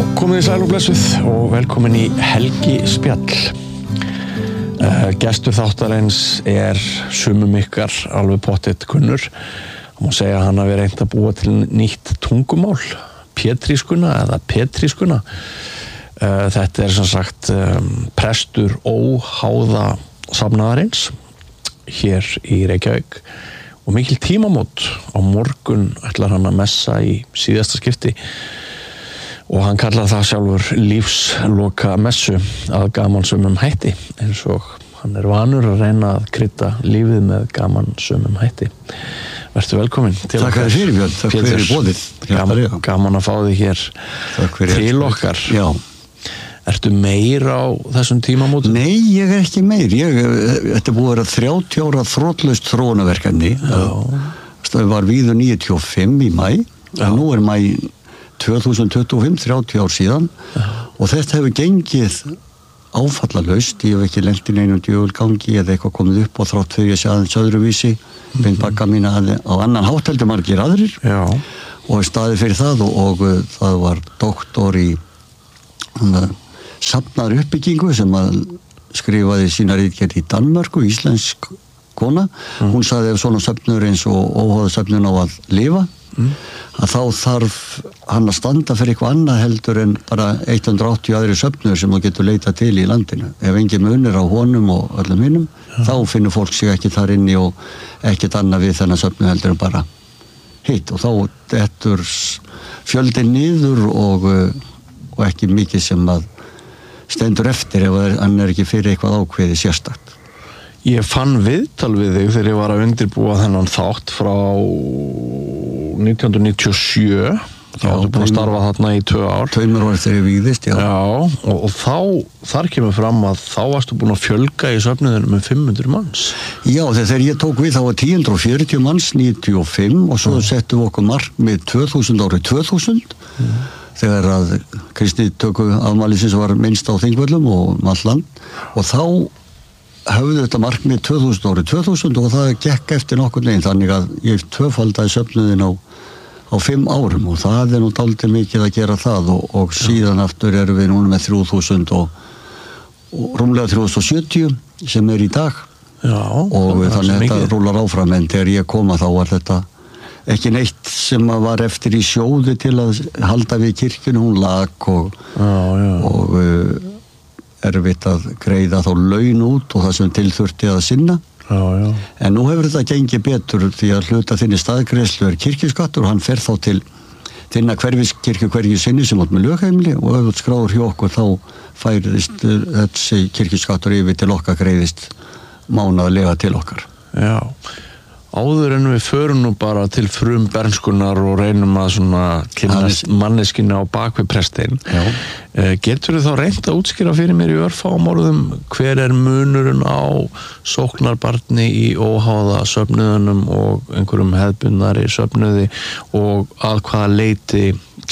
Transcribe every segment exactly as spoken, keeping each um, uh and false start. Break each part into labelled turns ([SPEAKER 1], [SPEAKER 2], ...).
[SPEAKER 1] komið þið sæl og blessuð og velkomin í Helgi spjall. Uh, gestur þáttarins er sumum ykkar alveg pottet kunnur. Það má segja að hann hafi reynt að búa til nýtt tungumál, pétrískuna eða petrískuna. Uh, þetta er sem sagt um, prestur óháða safnaðarins hér í Reykjavík og mikil tímamót. Á morgun ætlar hann að messa í síðasta skipti og hann kallar það sjálfur lífsloka messu að gamansömum hætti, eins og hann er vanur að reyna að krydda lífið með gamansömum hætti. Vertu velkomin til
[SPEAKER 2] Takk
[SPEAKER 1] okkar.
[SPEAKER 2] Takk fyrir Björn, takk
[SPEAKER 1] Pétur.
[SPEAKER 2] fyrir boðið.
[SPEAKER 1] Gaman, gaman að fá þig hér til okkar.
[SPEAKER 2] Já.
[SPEAKER 1] Ertu meir á þessum tímamótum?
[SPEAKER 2] Nei, ég er ekki meir. Ég, þetta er búið að vera þrjátíu ára þrotlaust þróunarverkefni. Það var víður níutíu og fimm í maí, og nú er maí tvö þúsund tuttugu og fimm, þrjátíu ár síðan. Já. Og þetta hefur gengið áfallalaust. Ég hef ekki lent í neinum djöfulgangi eða eitthvað komið upp og þrátt fyrir ég sé aðeins öðruvísi. Mm-hmm. Beint bakka mína á annan hátt heldur margir aðrir. Já. Og staðið fyrir það og, og það var doktor í um, safnar uppbyggingu sem að skrifaði sína ritgerð í Danmörku, íslensk kona. Mm. Hún sagði ef svona söfnur eins og óháða söfnun á að lifa, mm. að þá þarf hann að standa fyrir eitthvað annað heldur en bara hundrað og áttatíu aðri söfnur sem þú getur leitað til í landinu. Ef engin munur á honum og öllum hinnum, ja. Þá finnur fólk sig ekki þar inni og ekkert annað við þennan söfnu heldur en bara hitt. Og þá dettur fjöldin niður og, og ekki mikið sem að stendur eftir ef hann er ekki fyrir eitthvað ákveðið sérstakt.
[SPEAKER 1] Ég fann viðtal við þig þegar ég var að undirbúa þennan þátt frá nítján hundruð níutíu og sjö. Þá áttu búin að starfa þarna í tvö ár.
[SPEAKER 2] Tveimur ár þegar ég vígðist, já.
[SPEAKER 1] Já, og, og þá, þar kemur fram að þá varstu búin að fjölga í söfnuðinu með fimm hundruð manns.
[SPEAKER 2] Já, þegar ég tók við þá var tíu hundruð og fjörutíu manns níutíu og fimm og svo mm. settum við okkur markmið tvö þúsund árið tvö þúsund. Mm. Þegar að Kristi töku afmælisins var minnst á Þingvöllum og all land og þá höfðu þetta markmið tvö þúsund árið tvö þúsund og það gekk eftir nokkur neginn þannig að ég tvöfaldaði söfnuðin á, á fimm árum og það er nú dálítið mikið að gera það og, og síðan aftur erum við núna með þrjú þúsund og, og rúmlega þrjú þúsund og sjötíu sem er í dag. Já, og þannig að þetta rúlar áfram en þegar ég koma þá var þetta ekki neitt sem var eftir í sjóði til að halda við kirkjunu, hún lag og, já, já. og uh, erfitt að greiða þá laun út og það sem tilþurfti að sinna. Já, já. En nú hefur þetta gengið betur því að hluta þinni staðgreiðslu er kirkjuskattur og hann fer þá til þinna hverfiskirkju hverju sinni sem átt með lögheimili og ef þú skráður hjá okkur þá færist þessi kirkjuskattur yfir til okkar greiðist mánaðarlega til okkar.
[SPEAKER 1] Já. Áður en við förum nú bara til frum bernskunar og reynum að svona kynnast manneskina á bakvið prestinn. Uh, getur þú þá reynt að útskýra fyrir mér í örfáum orðum hver er munurinn á sóknarbarni í óháða söfnuðunum og einhverjum hefðbundnari söfnuði og að hvaða leyti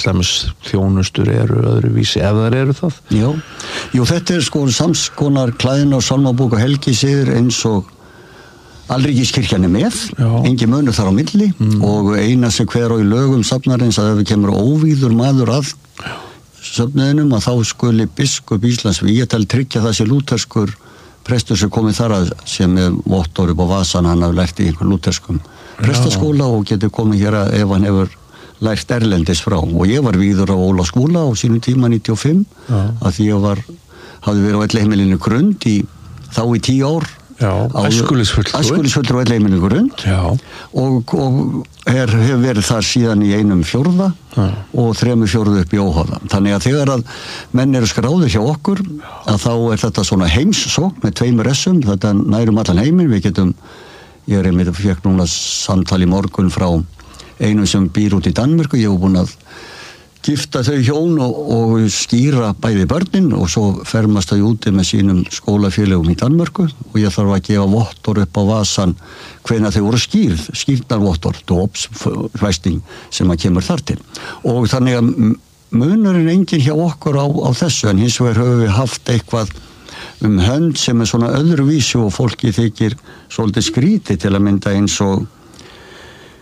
[SPEAKER 1] þjónustur eru öðruvísi ef þær eru það?
[SPEAKER 2] Já, Jú, þetta er sko samskonar klæðin og sálmabók og helgisiðir eins og Alríkiskirkjan er með, já. Engin munur þar á milli mm. og eina sem hver og í lögum safnarins að ef við kemur óvíður maður að söfnuðinum að þá skuli biskup Íslands vígja til tryggja þessi lúterskur prestur sem komið þar að sem er vottor upp á vasan hann hafði lært í einhver lúterskum prestaskóla og getur komið hér að ef hann hefur lært erlendis frá og ég var víður á Ólaskóla á sínum tíma níutíu og fimm já. Að því ég var, hafði verið á elliheimilinu Grund í, þá í tíu ár
[SPEAKER 1] Já, æskulisfulltrúi
[SPEAKER 2] Æskulisfulltrúi elliheimilinu Grund og, og er, hefur verið þar síðan í einum fjórða já. Og þremur fjórðu upp í óháða þannig að þegar að menn eru skráðir hjá okkur að þá er þetta svona heimssókn með tveimur essum, þetta nærum allan heiminn við getum, ég er einmitt fekk núna samtal í morgun frá einum sem býr út í Danmörku, ég hef búin að gifta þau hjón og, og skýra bæði börnin og svo fermast þau úti með sínum skólafélögum í Danmörku og ég þarf að gefa vottor upp á vasan hvenær þau voru skýrð, skýrnarvottor, dóps, hvæsting sem að kemur þar til og þannig að munurinn enginn hjá okkur á, á þessu en hins vegar höfum við haft eitthvað um hönd sem er svona öðruvísi og fólki þykir svolítið skrítið til að mynda eins og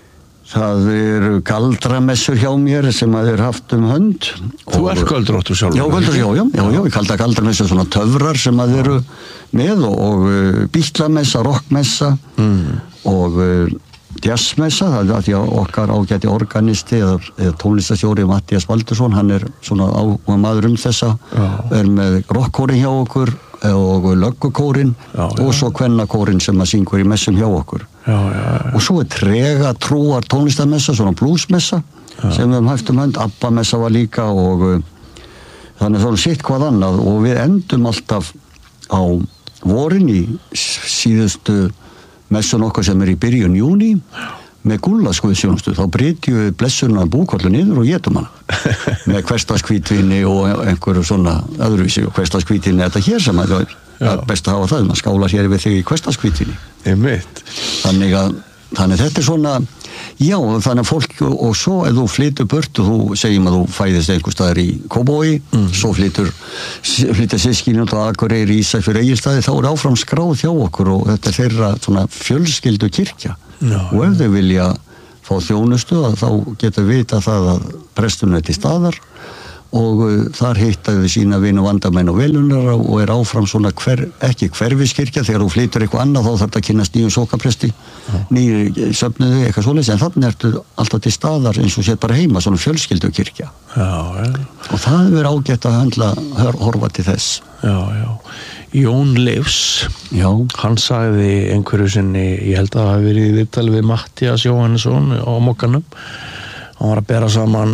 [SPEAKER 2] Það eru galdramessur hjá mér sem að er haft um hönd.
[SPEAKER 1] Þú ert göldróttur sjálfur?
[SPEAKER 2] Já, göldróttur, já, já, já, já, ég kalda galdramessur svona töfrar sem að eru með og, og uh, bítlamessa, rockmessa mm. og uh, jazzmessa, það er að því að okkar ágæti organisti eða, eða tónlistastjóri Matthías Baldursson, hann er svona áhuga maður um þessa, já. Er með rockkórin hjá okkur og löggukórin og svo kvennakórin sem að syngur í messum hjá okkur. Já, já, já. Og svo er trega trúar tónlistarmessa, svona bluesmessa já. Sem við höfum haft um hönd, abbamessa var líka og uh, þannig svona sitt hvað annað og við endum alltaf á vorin í síðustu messun okkar sem er í byrjun júní með gúllaskuðsjónustu, þá breytjum við blessurna búkollu niður og getum hana með hversdagskvítvinni og einhverju svona öðruvísi og hversdagskvítvinni er þetta hér sem að það er best að hafa það, maður skálar hér við þig í hversdagskvítvinni.
[SPEAKER 1] Einmitt.
[SPEAKER 2] Þannig að þannig þetta er svona, já þannig að fólk og, og svo ef þú flytur burt og þú segjum að þú fæðist einhver staðar í Kópavogi, mm. svo flytur flytur sískinu og Akureyri í Ísafjörð Egilsstaði, þá er áfram skráð hjá okkur og þetta er þeirra svona fjölskyldu kirkja. Já, og ef þau vilja fá þjónustu þá geta vita það að presturinn er til staðar og uh, þar hittaðu við sína vinu vandamenn og velunar og er áfram svona hver, ekki hverfiskirkja, þegar þú flytur eitthvað annað þá þarf þetta að kynast nýjum sókapresti nýju söfnuðu, eitthvað svoleiðis en þannig ertu alltaf til staðar eins og sér bara heima, svona fjölskyldu kirkja já, já. Og það er ágætt að handla horfa til þess.
[SPEAKER 1] Já, já. Jón Leifs, já. Hann sagði einhverju sinni, ég held að það hafi verið í viðtali við Matthías Jóhannesson á Mokkanum, hann var að bera saman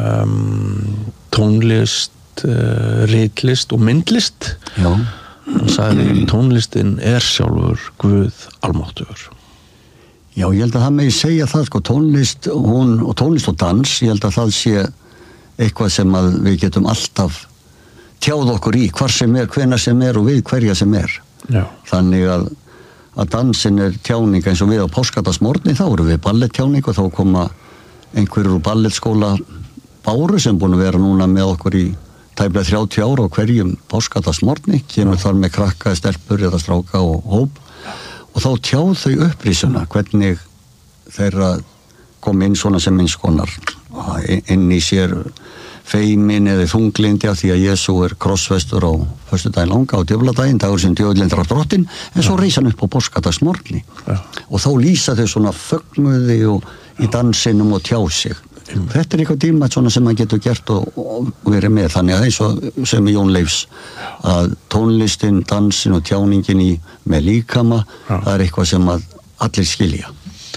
[SPEAKER 1] um, tónlist, uh, ritlist og myndlist. Já. Hann sagði tónlistin er sjálfur Guð almáttugur.
[SPEAKER 2] Já, ég held að það megi segja það, sko, tónlist, hún, og tónlist og dans, ég held að það sé eitthvað sem að við getum alltaf tjáð okkur í, hvar sem er, hvenær sem er og við hverja sem er. Já. Þannig að, að dansin er tjáning eins og við á páskadagsmorgni, þá eru við ballettjáning og þá koma einhverjur úr ballettskóla Báru sem búin að vera núna með okkur í tæplega þrjátíu ára á hverjum páskadagsmorgni, kemur þar með krakka, stelpur eða stráka og hóp og þá tjáð þau upprísuna, hvernig þeirra kom inn svona sem eins konar inn í sér feimin eða þunglindi af því að Jesú er krossvestur á föstudaginn langa á djöfladaginn, dagur sem djöflinn draf drottin, en svo reis hann upp á páskadagsmorgni og þá lýsa þau svona fögnuði og í dansinum og tjá sig. Mm. Þetta er eitthvað tíma svona sem maður getur gert og, og verið með, þannig að eins og sem Jón Leifs að tónlistin, dansin og tjáningin í með líkama, ja. Það er eitthvað sem að allir skilja.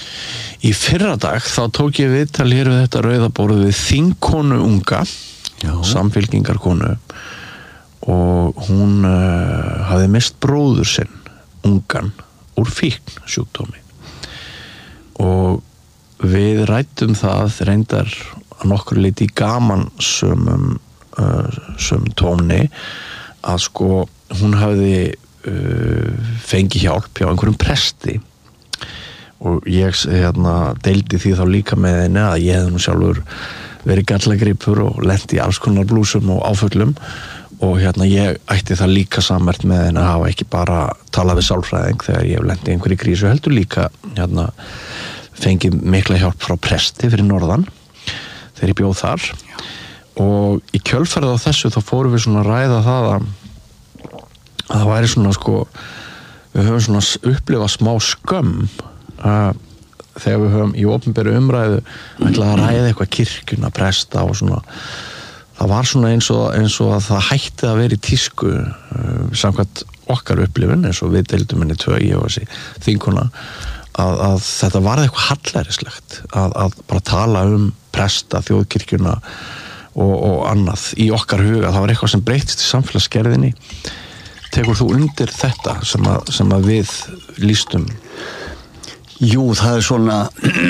[SPEAKER 1] Í fyrradag þá tók ég viðtal hér við þetta rauðaborð við þingkonu unga, já. Samfylkingarkonu og hún uh, hafði mist bróður sinn, ungan, úr fíkn sjúkdómi og við rættum það reyndar að nokkur leiti í gaman sömum uh, söm tóni að sko hún hafði uh, fengið hjálp hjá einhverjum presti og ég hérna, deildi því þá líka með henni að ég hefði nú sjálfur verið gallagripur og lent í alls konar blúsum og áföllum og hérna ég ætti það líka sammerkt með henni að hafa ekki bara talað við sálfræðing þegar ég hef lent í einhverju krísu heldur líka hérna fengið mikla hjálp frá presti fyrir norðan þegar ég bjóð þar já. Og í kjölfarið á þessu þá fórum við svona að ræða það að, að það væri svona sko við höfum svona upplifað smá skömm að þegar við höfum í opinberu umræðu ætlaði að ræða eitthvað kirkjuna, presta og svona það var svona eins og, eins og að það hætti að vera í tísku uh, samkvæmt okkar upplifun eins og við deildum henni tvö ég og þessi þingkona Að, að þetta var eitthvað hallærislegt að, að bara tala um presta, þjóðkirkjuna og, og annað í okkar huga, það var eitthvað sem breytist í samfélagsgerðinni. Tekur þú undir þetta sem að, sem að við lýstum?
[SPEAKER 2] Jú, það er svona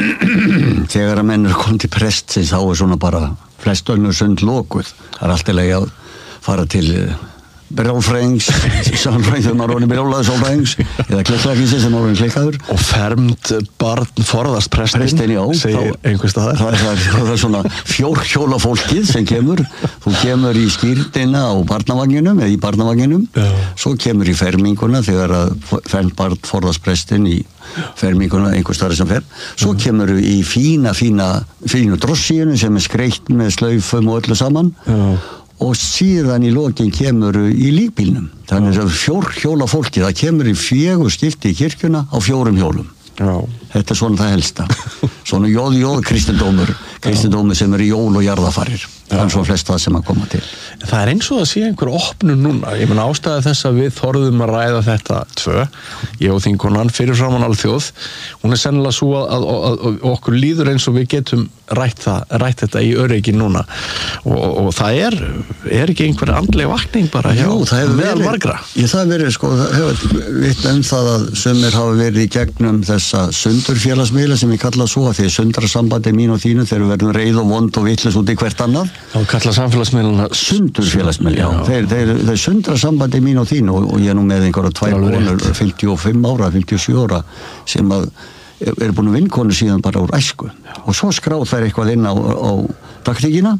[SPEAKER 2] þegar að menn er komið til prestsins þá er svona bara flest önnur sund lokuð, það er alltaf að fara til brjálfrængs sálfræðings þegar maður orðin brjálaður sálfræðings eða klikklæknisins þegar maður orðin klikkaður
[SPEAKER 1] og fermt barn forðast prestin,
[SPEAKER 2] prestin já,
[SPEAKER 1] segir einhvers staðar
[SPEAKER 2] það, það, það er svona fjórhjóla fólkið sem kemur þú kemur í skýrdina á barnavagninum eða í barnavagninum
[SPEAKER 1] já.
[SPEAKER 2] Svo kemur í ferminguna þegar að fermt barn forðast prestin í ferminguna einhvers staðar sem fer svo já. Kemur í fína fína fínu drossíunu sem er skreitt með slaufum og öllu saman já. Og síðan í lokin kemur í líkbílnum þannig að fjórhjóla fólki það kemur í fjögur skipti í kirkjuna á fjórum hjólum já. Þetta er svona það helsta svona jóð jóð kristendómur kristendómur sem er í jól og jarðafarir það er svo flest það sem að koma til
[SPEAKER 1] það er eins og að sé einhver opnun núna ég menn ástæði þess að við þorðum að ræða þetta tvö, ég og þingkonan fyrir framan alþjóð, hún er sennilega svo að, að, að, að okkur líður eins og við getum rætt, það, rætt þetta í öryggi núna og, og, og það er er ekki einhver andleg vakning bara hjá
[SPEAKER 2] Jú, það hefur
[SPEAKER 1] meðal margra
[SPEAKER 2] ég það verið sko, það hefur vitt um það að sumir hafa verið í gegnum þessa sundurfélagsmiðla sem ég kalla svo að því sundrasambandi mín og þínu þegar við verðum reið og vond og vitlaus út í hvert annað
[SPEAKER 1] þá kalla samfélagsmiðluna
[SPEAKER 2] sundurfélagsmiðla, já, þeir, þeir, þeir sundra sambandi mín og þín og, og ég er nú með einhverja tvær konur, fimmtíu og fimm ára, fimmtíu og sjö ára sem að er búin að vinkonu síðan bara úr æsku og svo skráð þær eitthvað inn á, á dagtíkina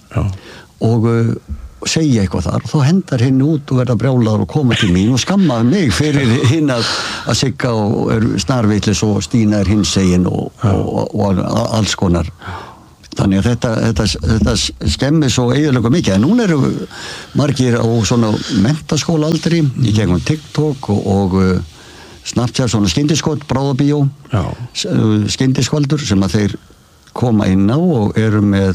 [SPEAKER 2] og uh, segja eitthvað þar og þá hendar hinn út og verða brjálaður og koma til mín og skammaði mig fyrir hinn að, að Sigga og er snarvitlis og Stína er hinsegin og, og, og, og alls konar þannig að þetta, þetta, þetta skemmir svo eiginlega mikið en núna eru margir á svona menntaskóla aldri í gegnum TikTok og, og Snapchat, svona skyndiskot, bráðabíó skyndiskvaldur sem að þeir koma inn á og eru með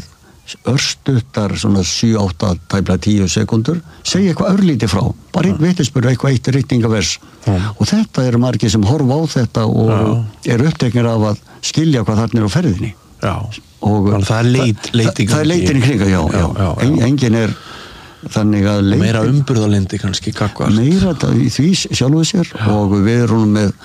[SPEAKER 2] örstuttar svona sjö átta tæplega tíu sekundur segja eitthvað örlítið frá bara einn vitnisburð, eitthvað eitt ritningavers og þetta eru margir sem horfa á þetta og Já. Eru uppteknir af að skilja hvað þarna er á ferðinni
[SPEAKER 1] Já.
[SPEAKER 2] Og
[SPEAKER 1] Þannig, það er leit, leiting
[SPEAKER 2] það er leitin í kringa, já, já, já, já. En, engin er þannig að leitin,
[SPEAKER 1] meira umburðalindi kannski kakvart
[SPEAKER 2] meira í því sjálfu sér já. Og við erum með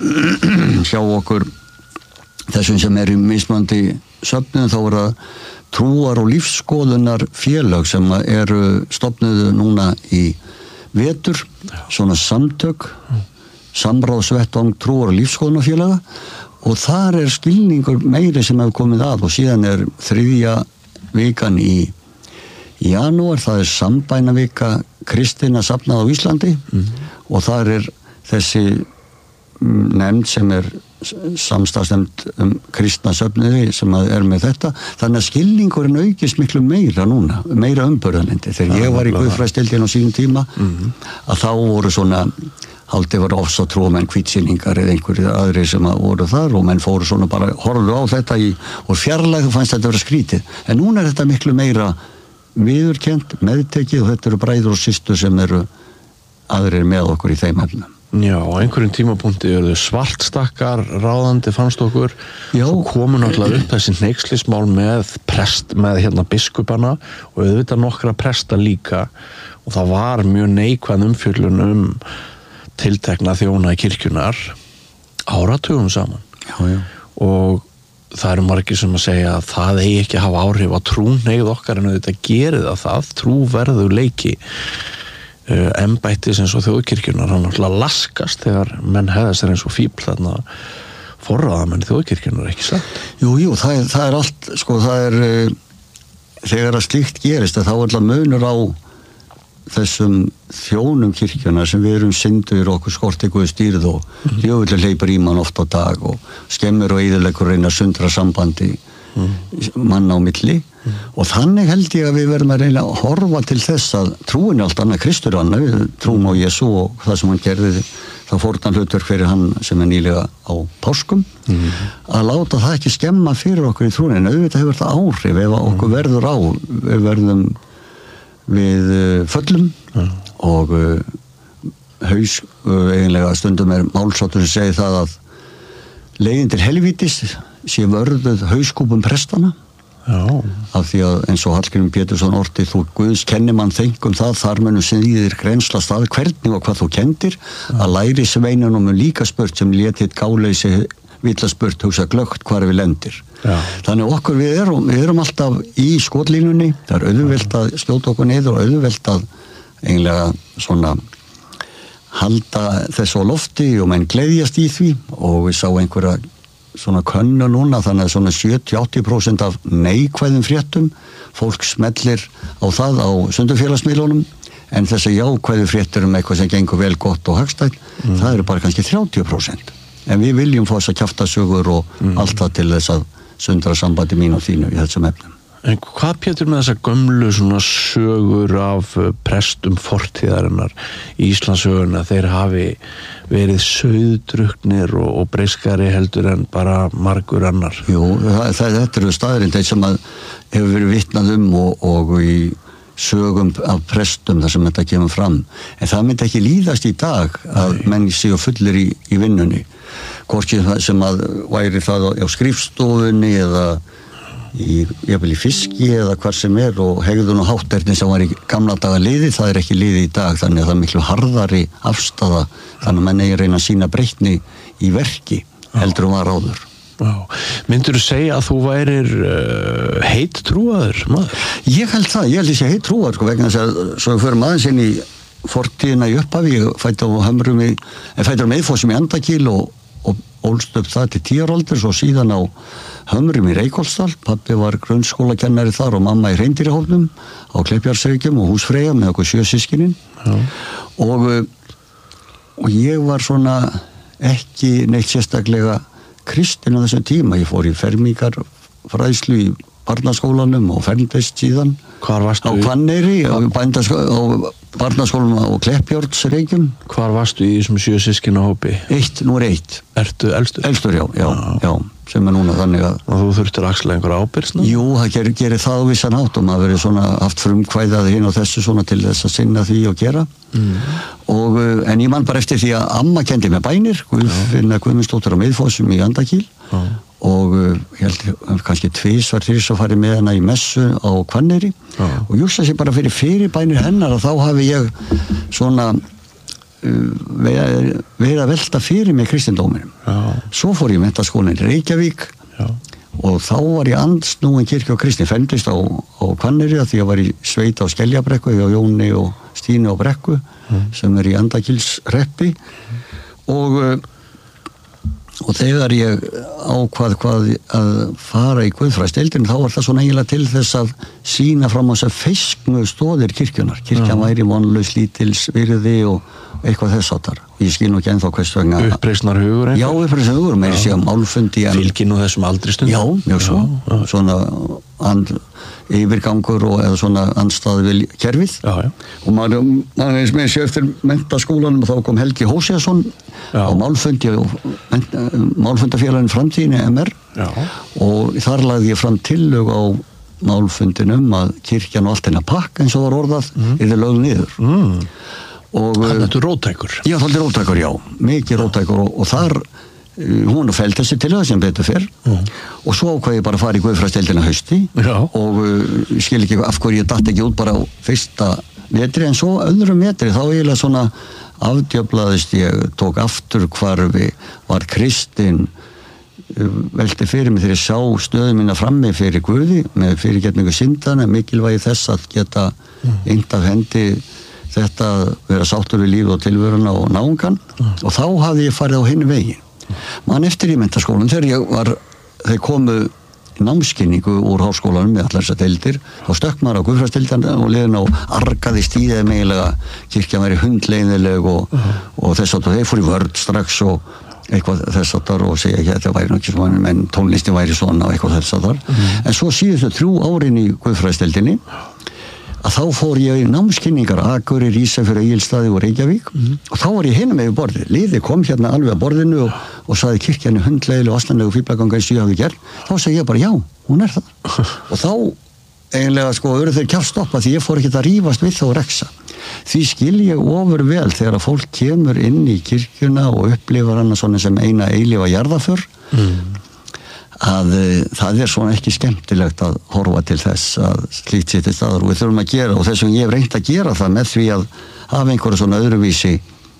[SPEAKER 2] hjá okkur þessum sem er í mismandi söfnum þá er það trúar og lífsskoðunar félag sem eru stofnuðu núna í vetur svona samtök samráðsvettvang trúar og lífsskoðunarfélaga og þar er skilningur meiri sem hefur komið að og síðan er þriðja vikan í í janúar, það er sambænavika kristinna safnað á Íslandi mm. og þar er þessi nefnd sem er samstarfsnefnd um kristna söfniði sem er með þetta þannig að skilningurinn aukist miklu meira núna meira umbörðanindi þegar ég var í guðfræðsdeildin á sínum tíma mm. að þá voru svona haldið var ofsatrúmenn, kvítsýningar eða einhverju aðri sem að voru þar og menn fóru svona bara horfðu á þetta í, og fjarlægðu fannst þetta vera skrítið en núna er þetta miklu meira viðurkennt, meðtekið og þetta eru bræður og systur sem eru aðrir með okkur í þeim efnum
[SPEAKER 1] Já, á einhverjum tímapunkti eru svartstakkar ráðandi fannst okkur
[SPEAKER 2] Já.
[SPEAKER 1] Svo komu náttúrulega upp þessi hneykslismál með prest, með hérna biskupana og auðvitað nokkra presta líka og það var mjög neikvæð umfjöllun um tiltekna þjóna í kirkjunar áratugum saman
[SPEAKER 2] já, já.
[SPEAKER 1] og það eru margir sem að segja að það eigi ekki að hafa áhrif á trúneigð okkar en auðvitað gerir það það trúverðu leiki uh, embættis eins og þjóðkirkjunar hann náttúrulega laskast þegar menn hefðast er eins og fíbl þarna forráðamenn þjóðkirkjunar ekki satt
[SPEAKER 2] Jú, jú, það er, það er allt sko það er uh, þegar að slíkt gerist að þá er alltaf munur á þessum þjónum kirkjuna sem við erum syndur okkur skorti Guð stýrð og mm. jöfnlega hleypar í mann oft á dag og skemmir og eyðileggur reyna sundra sambandi mm. mann á milli mm. og þannig held ég að við verðum að reyna að horfa til þess að trúin allt annað Kristur annað, við trúum á Jesú og það sem hann gerði það fórnan hlutverk fyrir hann sem er nýlega á páskum mm. að láta það ekki skemma fyrir okkur í trúin en auðvitað hefur það áhrif ef okkur mm. verður á við verðum við föllum ja. og uh, haus uh, eiginlega stundum er málsáttur sem segir það að leiðin til helvítis sé vörðuð hauskúpum prestana Já. Af því að eins og Hallgrímur Pétursson orti þú Guðs kennir mann þengum það þar munum sinniðir grensla stað hvernig og hvað þú kendir ja. Að læri sveinunum um líka spurt sem létitt gáleysi villa spurt hugsa glögt hvar við lendir Já. Þannig okkur við erum, við erum alltaf í skotlínunni það er auðvelt að skjóta okkur niður og auðvelt að eiginlega svona halda þessu á lofti og menn gleðjast í því og við sá einhverja svona könnu núna þannig að svona sjötíu til áttatíu prósent af neikvæðum fréttum fólk smellir á það á sundurfélagsmiðlunum en þessi jákvæðu fréttur um eitthvað sem gengur vel gott og hagstætt mm. það eru bara kannski þrjátíu prósent en við viljum fá þess að kjaftasögur og mm. allt það til þess að sundra sambandi mín og þínu í þessum efnum.
[SPEAKER 1] En hvað Pétur með þessa gömlu svona sögur af prestum fortíðarinnar í Íslandssöguna þeir hafi verið sauðdrukknir og, og breiskari heldur en bara margur annar?
[SPEAKER 2] Jú, það, það, þetta eru staðrind sem að hefur verið vitnað um og, og í sögum af prestum þar sem þetta kemur fram en það myndi ekki líðast í dag að Nei. menn séu fullir í, í vinnunni hvorki sem að væri það á skrifstofunni eða í, jafnvel í fiski eða hvar sem er og hegðun og hátterni sem var í gamla daga liði, það er ekki liði í dag þannig að það er miklu harðari afstafa þannig að menn eigi reyna að sína breytni í verki heldur um að ráður.
[SPEAKER 1] Já. Myndirðu segja að þú værir uh, heitt trúaður maður?
[SPEAKER 2] Ég held það, ég held þessi heitt trúaður sko, vegna þess að svo við förum aðeins inn í fortíðina í upphafi, ég fætti á hömrum í, fætti á meðfossum í Andakíl og, og ólst upp það til tíu ára aldur, svo síðan á hömrum í Reykholtsdal, pabbi var grunnskólakennari þar og mamma í Hreindýrahófnum á Kleppjárnsreykjum og Húsfreyja með okkur sjö systkinin og, og ég var svona ekki neitt sérstaklega kristinn á þessum tíma, ég fór í fermingarfræðslu í barnaskólanum og fermdist síðan
[SPEAKER 1] Hvar varstu
[SPEAKER 2] á Hvanneyri á, á barnaskólanum á Kleppjárnsreykjum.
[SPEAKER 1] Hvar varstu í þessum sjö systkina hópi?
[SPEAKER 2] Eitt, nú er eitt.
[SPEAKER 1] Ertu elstur?
[SPEAKER 2] Elstur, já, já, já, já sem er núna þannig að
[SPEAKER 1] og þú þurftir að axla einhver ábyrgð?
[SPEAKER 2] Jú, það gerir, gerir það á vissan hátt og maður verið svona haft frumkvæðað hinn og þessu svona til þess að sinna því og gera mm. og en ég man bara eftir því að amma kendi með bænir Guðfinna Guðmundsdóttir á Miðfossum í Andakíl já. og ég held kannski tvisvar, þrisvar farið með hana í messu á Hvanneyri já. og júst þessi bara fyrir fyrir bænir hennar og þá hafi ég svona verið að velta fyrir mig kristindóminum svo fór ég menntaskólann í Reykjavík já. og þá var ég andsnúin kirkju og kristni fermdist á, á Hvanneyri því ég var í sveit á Skeljabrekku hjá Jóni og Stínu á Brekku mm. sem er í Andakílshreppi mm. og og þegar ég ákvað hvað að fara í guðfræðsdeildina þá var það svona eiginlega til þess að sína fram á þess að feisknu stóðir kirkjunar kirkjan væri vonlaus lítils virði og eitthvað þess áttar ég skil nú ekki ennþá hvers vegna
[SPEAKER 1] uppreisnar hugur
[SPEAKER 2] já, uppreisnar hugur, meiri sé að málfundi
[SPEAKER 1] fylgir nú þessum aldri stund
[SPEAKER 2] já, mjög svo, já, já. svona and, yfirgangur og eða svona andstaði við kerfið
[SPEAKER 1] já, já.
[SPEAKER 2] og maður, maður eins með sér eftir menntaskólanum og þá kom Helgi Hósesson á málfundi málfundafélagin framtíðinni M R já. og þar lagði ég fram tillög á málfundinum að kirkjan og allt hennar pakk eins og var orðað mm. yfir lögð niður
[SPEAKER 1] mm. og þannig að þú róttækur
[SPEAKER 2] já, þannig róttækur, já, mikið róttækur og, og þar hún fældi þessi til það sem betur fyrr mm. og svo ákvað ég bara að fara í guðfræðsdeildina hausti já. og uh, skil ekki af hverju ég datt ekki út bara á fyrsta metri en svo öðrum metri þá eiginlega svona afdjöflaðist ég tók aftur hvarfi var kristinn velti fyrir mig þegar ég sá stöðu mína frammi fyrir Guði með fyrirgetningu syndana mikilvægi þess að geta mm. eint af hendi þetta að vera sáttur við líf og tilveruna og náungan mm. og þá hafði ég farið á hinn veginn mann eftir í menntaskólan þegar ég var þeir komu námskynningu úr háskólanum með allar þessar deildir þá stökk maður á guðfræðsdeildan og liðin á argaði stíðið megilega kirkjan væri hundleiðileg og, uh-huh. og þess að þeir fór í vörd strax og eitthvað þess að þar og segja ekki að þetta væri nokkið svona menn tónlistin væri svona og eitthvað þess að þar uh-huh. en svo síðustu þrjú árin í guðfræðsdeildinni að þá fór ég í námskynningar Akureyri, Ísafjörður, Egilsstaði og Reykjavík mm. og þá var ég hinum með borðið liði kom hérna alveg að borðinu og, og saði kirkjanu hundleilu og astanlegu fýblaganga eins og ég hafi gert, þá segi ég bara já, hún er það og þá eiginlega sko eru þeir kjafstoppa því ég fór ekki að rífast við þá og reksa því skil ég ofur vel þegar að fólk kemur inn í kirkjuna og upplifar hana svona sem eina eilífa jarðaför mm. að það er svona ekki skemmtilegt að horfa til þess að slíkt sitt í staðar og við þurfum að gera og þess vegna ég hef reynt að gera það með því að hafa einhverja svona öðruvísi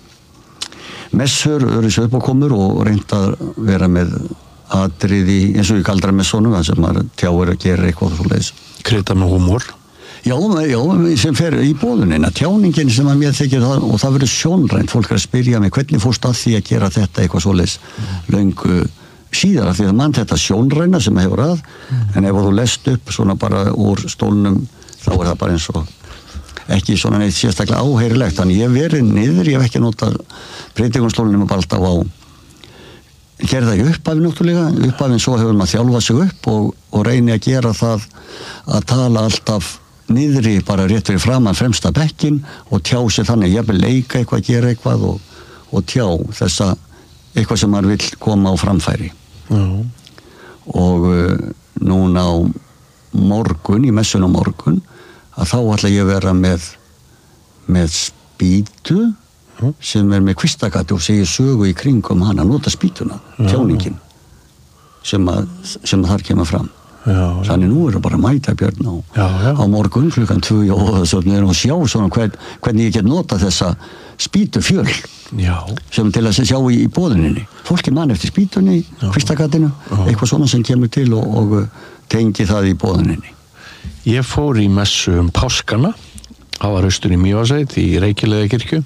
[SPEAKER 2] messur, öðruvísi uppákomur og reynt að vera með atriði eins og ég kaldra messónum þar sem maður tjáir að gera eitthvað svoleiðis
[SPEAKER 1] krydda með húmor
[SPEAKER 2] Já, já, sem fer í boðunina, tjáningin sem að mér þykir það, og það verður sjónrænt, fólk er að spyrja mig hvernig fórst að því að gera þetta eitthvað svoleiðis löngu síðar, af því að mann þetta sjónræna sem hefur að, mm. en ef þú lest upp svona bara úr stólnum, þá er það bara eins og ekki svona neitt sérstaklega áheyrilegt, þannig ég hef verið niður, ég hef ekki notað predikunsstólnum bara alltaf á gerða í upphafi náttúrulega, upphafin svo hefur maður þjálfað sig upp og, og reyni að gera það að tala alltaf niðri bara rétt fyrir framan fremsta bekkin og tjá sig þannig, ég vil leika eitthvað, gera eitthvað og, og tjá þessa eitthvað sem maður vill koma á framfæri. Mm. Og uh, núna á morgun, í messun á morgun, að þá ætla ég að vera með með spýtu mm. sem er með kvistagati og segir sögu í kringum hana, nota spýtuna, tjáningin sem að, sem að þar kemur fram. Já, þannig nú er það bara að mæta Björn á, já, já. á morgun klukkan tvö og og sjá svona hvern, hvernig ég get nota þessa spýtufjöl sem til að sjá í, í boðuninni fólki mann eftir spýtunni, kvistagatinu eitthvað svona sem kemur til og, og tengi það í boðuninni.
[SPEAKER 1] Ég fór í messu um páskana það var austur í Mývatnssveit í Reykjavíkurkirkju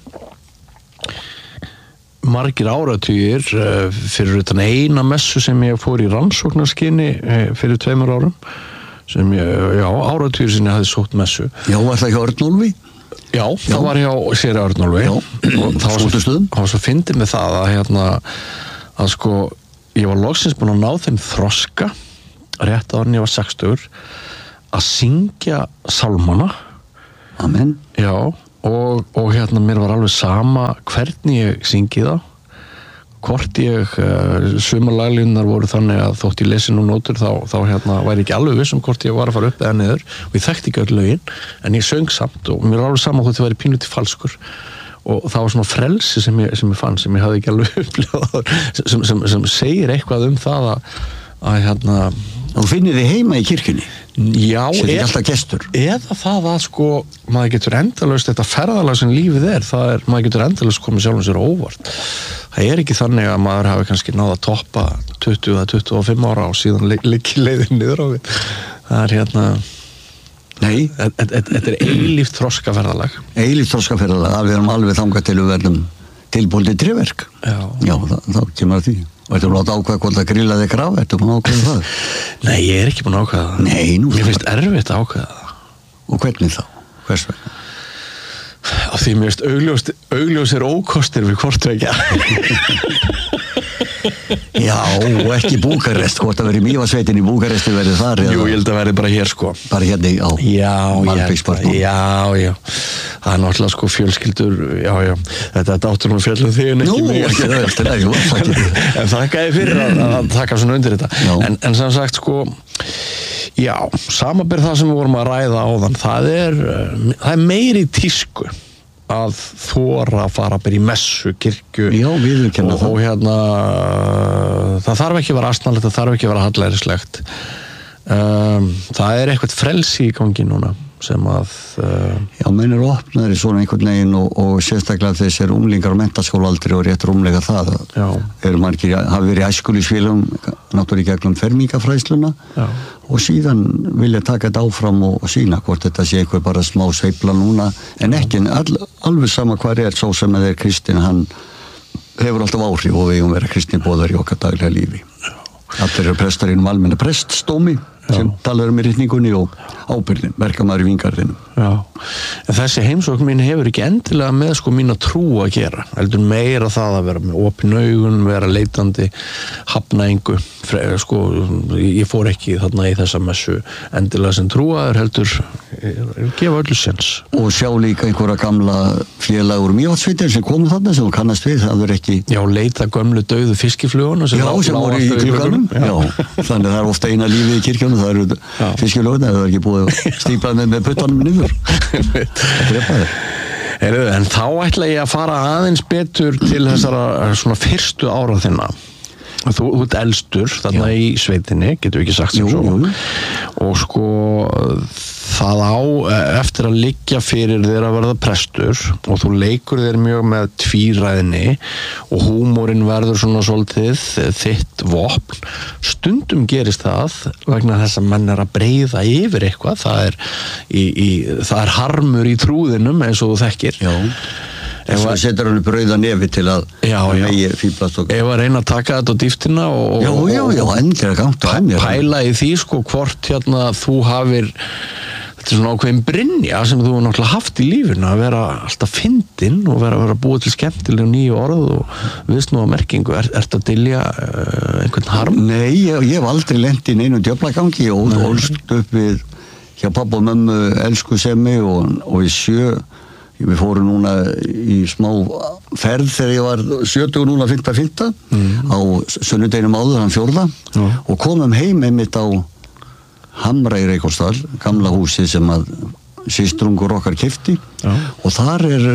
[SPEAKER 1] margir áratugir uh, fyrir utan eina messu sem ég fór í rannsóknarskyni uh, fyrir tveimur árum sem ég, já, áratugir sem ég hafði sótt messu.
[SPEAKER 2] Já, var það hjá Örnólfi?
[SPEAKER 1] Já, já, það var hjá sér Örnólfi og það var svo, það var svo fyndið með það að hérna, að sko ég var loksins búin að ná þeim þroska rétt áður en ég var sextugur að syngja sálmana.
[SPEAKER 2] Amen.
[SPEAKER 1] Já, og, og hérna mér var alveg sama hvernig ég syngi það hvort ég uh, sumar laglínunar voru þannig að þótt ég lesi nú nótur þá, þá hérna væri ekki alveg viss um hvort ég var að fara upp eða niður og ég þekkti ekki öll lögin en ég söng samt og mér var alveg sama hvort ég væri pínuti falskur og það var svona frelsi sem ég, sem ég fann sem ég hafði ekki alveg upplifað sem, sem, sem segir eitthvað um það að, að hérna
[SPEAKER 2] og finnir þið heima í kirkjunni?
[SPEAKER 1] Já,
[SPEAKER 2] eða,
[SPEAKER 1] eða það að sko maður getur endalaust þetta ferðalag sem lífið er, það er maður getur endalaust komið sjálfum sér óvart það er ekki þannig að maður hafi kannski náð að toppa tuttugu eða tuttugu og fimm ára og síðan liggi leiðin niður á við það er hérna
[SPEAKER 2] nei,
[SPEAKER 1] þetta er eilíft þroskaferðalag
[SPEAKER 2] eilíft þroskaferðalag, að við erum alveg þangað til við verðum tilbúin til verk já, já það, þá kemur að því og ertu búin að ákveða hvort að grilla þig graf ertu búin að ákveða það?
[SPEAKER 1] Nei, ég er ekki búin að ákveða það
[SPEAKER 2] Nei, nú
[SPEAKER 1] Mér finnst erfitt að ákveða það
[SPEAKER 2] Og hvernig þá? Hvers vegna?
[SPEAKER 1] Af því mér finnst augljós, augljós er ókostir við hvort vekja
[SPEAKER 2] Já, og ekki Búkarest hvort að vera í Mývatnssveitin í Búkaresti verið þar
[SPEAKER 1] Jú, ég held að verið bara hér sko
[SPEAKER 2] Bara hérna á
[SPEAKER 1] Malbyggspartnum Já, já Það er náttúrulega sko fjölskyldur Já, já, þetta er áttur og fjölum þig en ekki
[SPEAKER 2] Nú,
[SPEAKER 1] mig
[SPEAKER 2] ekki það eftir það
[SPEAKER 1] En þakkaði fyrir að, að taka svona undir þetta en, en sem sagt sko Já, samanber það sem við vorum að ræða áðan það er, það er meiri tísku að þora að fara bara í messu, kirkju
[SPEAKER 2] Já, viðurkenna
[SPEAKER 1] og, og hérna það þarf ekki að vera astnalegt, það þarf ekki að vera hallærislegt um, það er eitthvað frelsi í gangi núna sem að uh,
[SPEAKER 2] Já, menn eru opnaðir í svona einhvern veginn og, og sérstaklega þessir unglingar og menntaskólaaldri og rétt rúmlega það
[SPEAKER 1] Já.
[SPEAKER 2] eru margir, hafa verið í æskulísfélögum náttúrulega í gegnum fermingafræðsluna Já. og síðan vilja taka þetta áfram og, og sína hvort þetta sé eitthvað bara smá sveifla núna en ekki, en all, alveg sama hvað er svo sem að þeir kristin, hann hefur alltaf áhrif og við eigum vera kristin bóðar í okkar daglega lífi Já. Allir eru prestar innum almenna preststómi sem talar um í ritningunni og ábyrgðin, verkamaður í Víngarðinum.
[SPEAKER 1] Já, en þessi heimsókn mín hefur ekki endilega með sko mína trú að gera, heldur meira það að vera með opin augun, vera leitandi, hafna engu, sko, ég fór ekki þarna í þessa messu endilega sem trúaður, heldur, gefa öllu sens.
[SPEAKER 2] Og sjá líka einhverja gamla félag úr Mývatnssveitin sem komu þarna sem þú kannast við, það er ekki...
[SPEAKER 1] Já, leita gömlu dauðu fiskifluguna
[SPEAKER 2] sem, Já, sem voru í glugganum, já, þannig það er ofta eina lífið í kirkjunum, það eru fiskifluguna, það er ekki búið að stípa með, með puttanum niður. Það drepa þér.
[SPEAKER 1] En þá ætla ég að fara aðeins betur til þessara svona fyrstu ára þinna. Þú, þú ert elstur þarna Já. Í sveitinni, getur við ekki sagt sem svo. og sko það á eftir að liggja fyrir þér að verða prestur og þú leikur þér mjög með tvíræðni og húmórinn verður svona svolítið þitt vopn. Stundum gerist það vegna þess að menn er að breiða yfir eitthvað, það er, í, í, það er harmur í trúðinum eins og þú þekkir.
[SPEAKER 2] Já. Ef að setur hann brauða nefi til að megi fíblast og...
[SPEAKER 1] Ef að reyna að taka þetta á dýftina og...
[SPEAKER 2] Já, já, já, endilega gátt á henni.
[SPEAKER 1] Pæla í því, sko, hvort hérna þú hafir... Þetta er svona ákveðin brynja sem þú hefur náttúrulega haft í lífinu, að vera alltaf fyndinn og vera, vera búið til skemmtilega nýju orð og viðsnúa merkingu. Er, ertu að dylja uh, einhvern harm?
[SPEAKER 2] Nei, ég, ég hef aldrei lent í neinu djöflagangi og ólst upp við hjá pappa og mömmu elsku semmi og, og í sjö... Við fórum núna í smá ferð þegar ég var sjötugur núna fimmta fimmta mm. á sunnudeginum áður, hann fjórða mm. og komum heim einmitt á Hamra í Reykholtsdal, gamla húsi sem að systrungur okkar keypti mm. og þar er,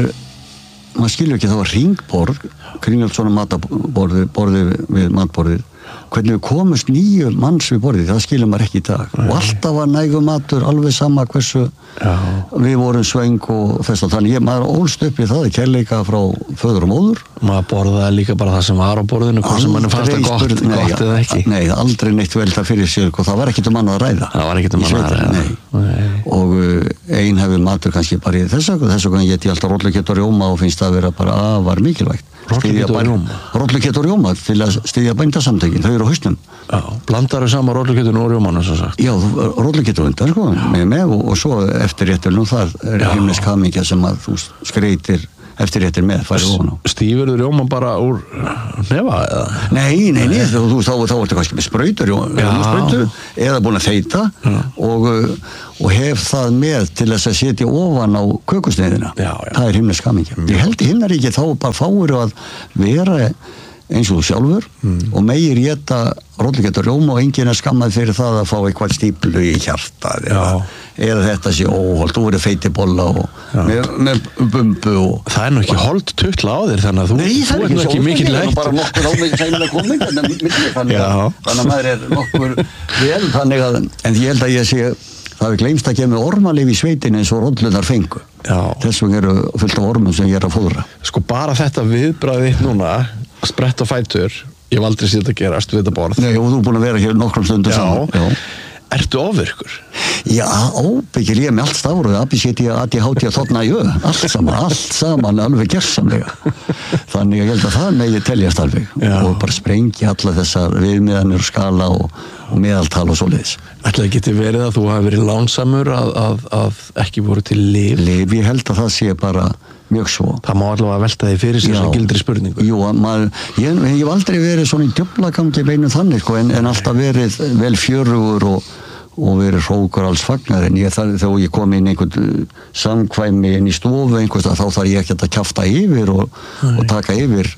[SPEAKER 2] maður skilur ekki, það var hringborð, kringalt svona mataborði, borði við matborðið. Hvernig við komumst nýju manns við borðið, það skilur maður ekki í dag. Nei. Og alltaf var nægu matur, alveg sama hversu Já. Við vorum svöng og þess að þannig ég, maður ólst upp í það, kærleika frá föður og móður.
[SPEAKER 1] Maður borðaði líka bara það sem var á borðinu, hvað sem mann fannst það gott,
[SPEAKER 2] nei,
[SPEAKER 1] gott eða ekki.
[SPEAKER 2] Nei, aldrei neitt velta fyrir sér og það var ekkert um annað að ræða.
[SPEAKER 1] Það var ekkert um annað að ræða.
[SPEAKER 2] Nei. Nei. Og uh, ein hefur matur kannski bara í þess að þess að ég geti alltaf rollukett og rjóma og finnst það að vera bara afar mikilvægt.
[SPEAKER 1] Rollukett og rjóma?
[SPEAKER 2] Rollukett og rjóma til að styðja bændasamtökin, þau eru á hausnum.
[SPEAKER 1] Já, blandar þau saman rollukettinu og rjómanu sem sagt?
[SPEAKER 2] Já, rollukett og undan, sko, með með og, og svo eftirrétturinn og það er himnesk hamingja sem að þú skreitir eftirréttir með, færi ofan á.
[SPEAKER 1] Stífur þau rjóman bara úr nefa eða?
[SPEAKER 2] Nei, nei, nei, þú veist, þá, þá ertu kannski með sprautur, rjómasprautu, eða búin að feita og, og hef það með til þess að setja ofan á kökusneiðina. Já, já. Það er himnesk hamingja. Ég held í himnaríki þá bara fáir að vera eins og þú sjálfur mm. og megir geta rollukett og rjóma og enginn er skammað fyrir það að fá eitthvað stíplu í hjartað eða, eða þetta sé óholt, þú verður feitibolla og með, með bumbu og...
[SPEAKER 1] Það er nú ekki holt tutla á þér þannig að þú,
[SPEAKER 2] Nei,
[SPEAKER 1] þú er nú ekki mikill leitt.
[SPEAKER 2] Nei, það er ekki bara nokkur ámegin sæmilega koming þannig að maður er nokkur vel þannig að, en ég held að ég sé það hefur gleymst að kemur ormalif í sveitinni eins og rollunar fengu. Þess vegna eru fullt af ormum sem ég er að fóðra.
[SPEAKER 1] Sko bara þetta viðbragð þitt núna að spretta á fætur, ég hef aldrei séð þetta gerast við þetta borð.
[SPEAKER 2] Nei, og þú er búin að vera hér nokkrum stundu saman. Já.
[SPEAKER 1] Ertu ofvirkur?
[SPEAKER 2] Já, óbyggil ég með allt stafur og abbi seti ég að ég háti að þotna í öð. Allt saman, allt saman, alveg gersamlega. Þannig að ég held að það megi teljast alveg. Já. Og bara sprengja alla þessar viðmiðanir og skala og, og meðaltal og svoleiðis.
[SPEAKER 1] Ætlaði geti verið að þú hafi verið lánsamur að, að, að ekki voru til lyf?
[SPEAKER 2] Lyf, ég held að það sé bara mjög svo.
[SPEAKER 1] Það má allavega velta því fyrir sér sem gildri spurningu.
[SPEAKER 2] Jú, maður, ég, ég hef aldrei verið svona í djöflagangi beinu þannig, sko, en, en alltaf verið vel fjörugur og, og verið hrókur alls fagnar, en ég, það, þegar ég kom inn einhvern samkvæmi inn í stofu einhvers, þá þarf ég ekki að kjafta yfir og, og taka yfir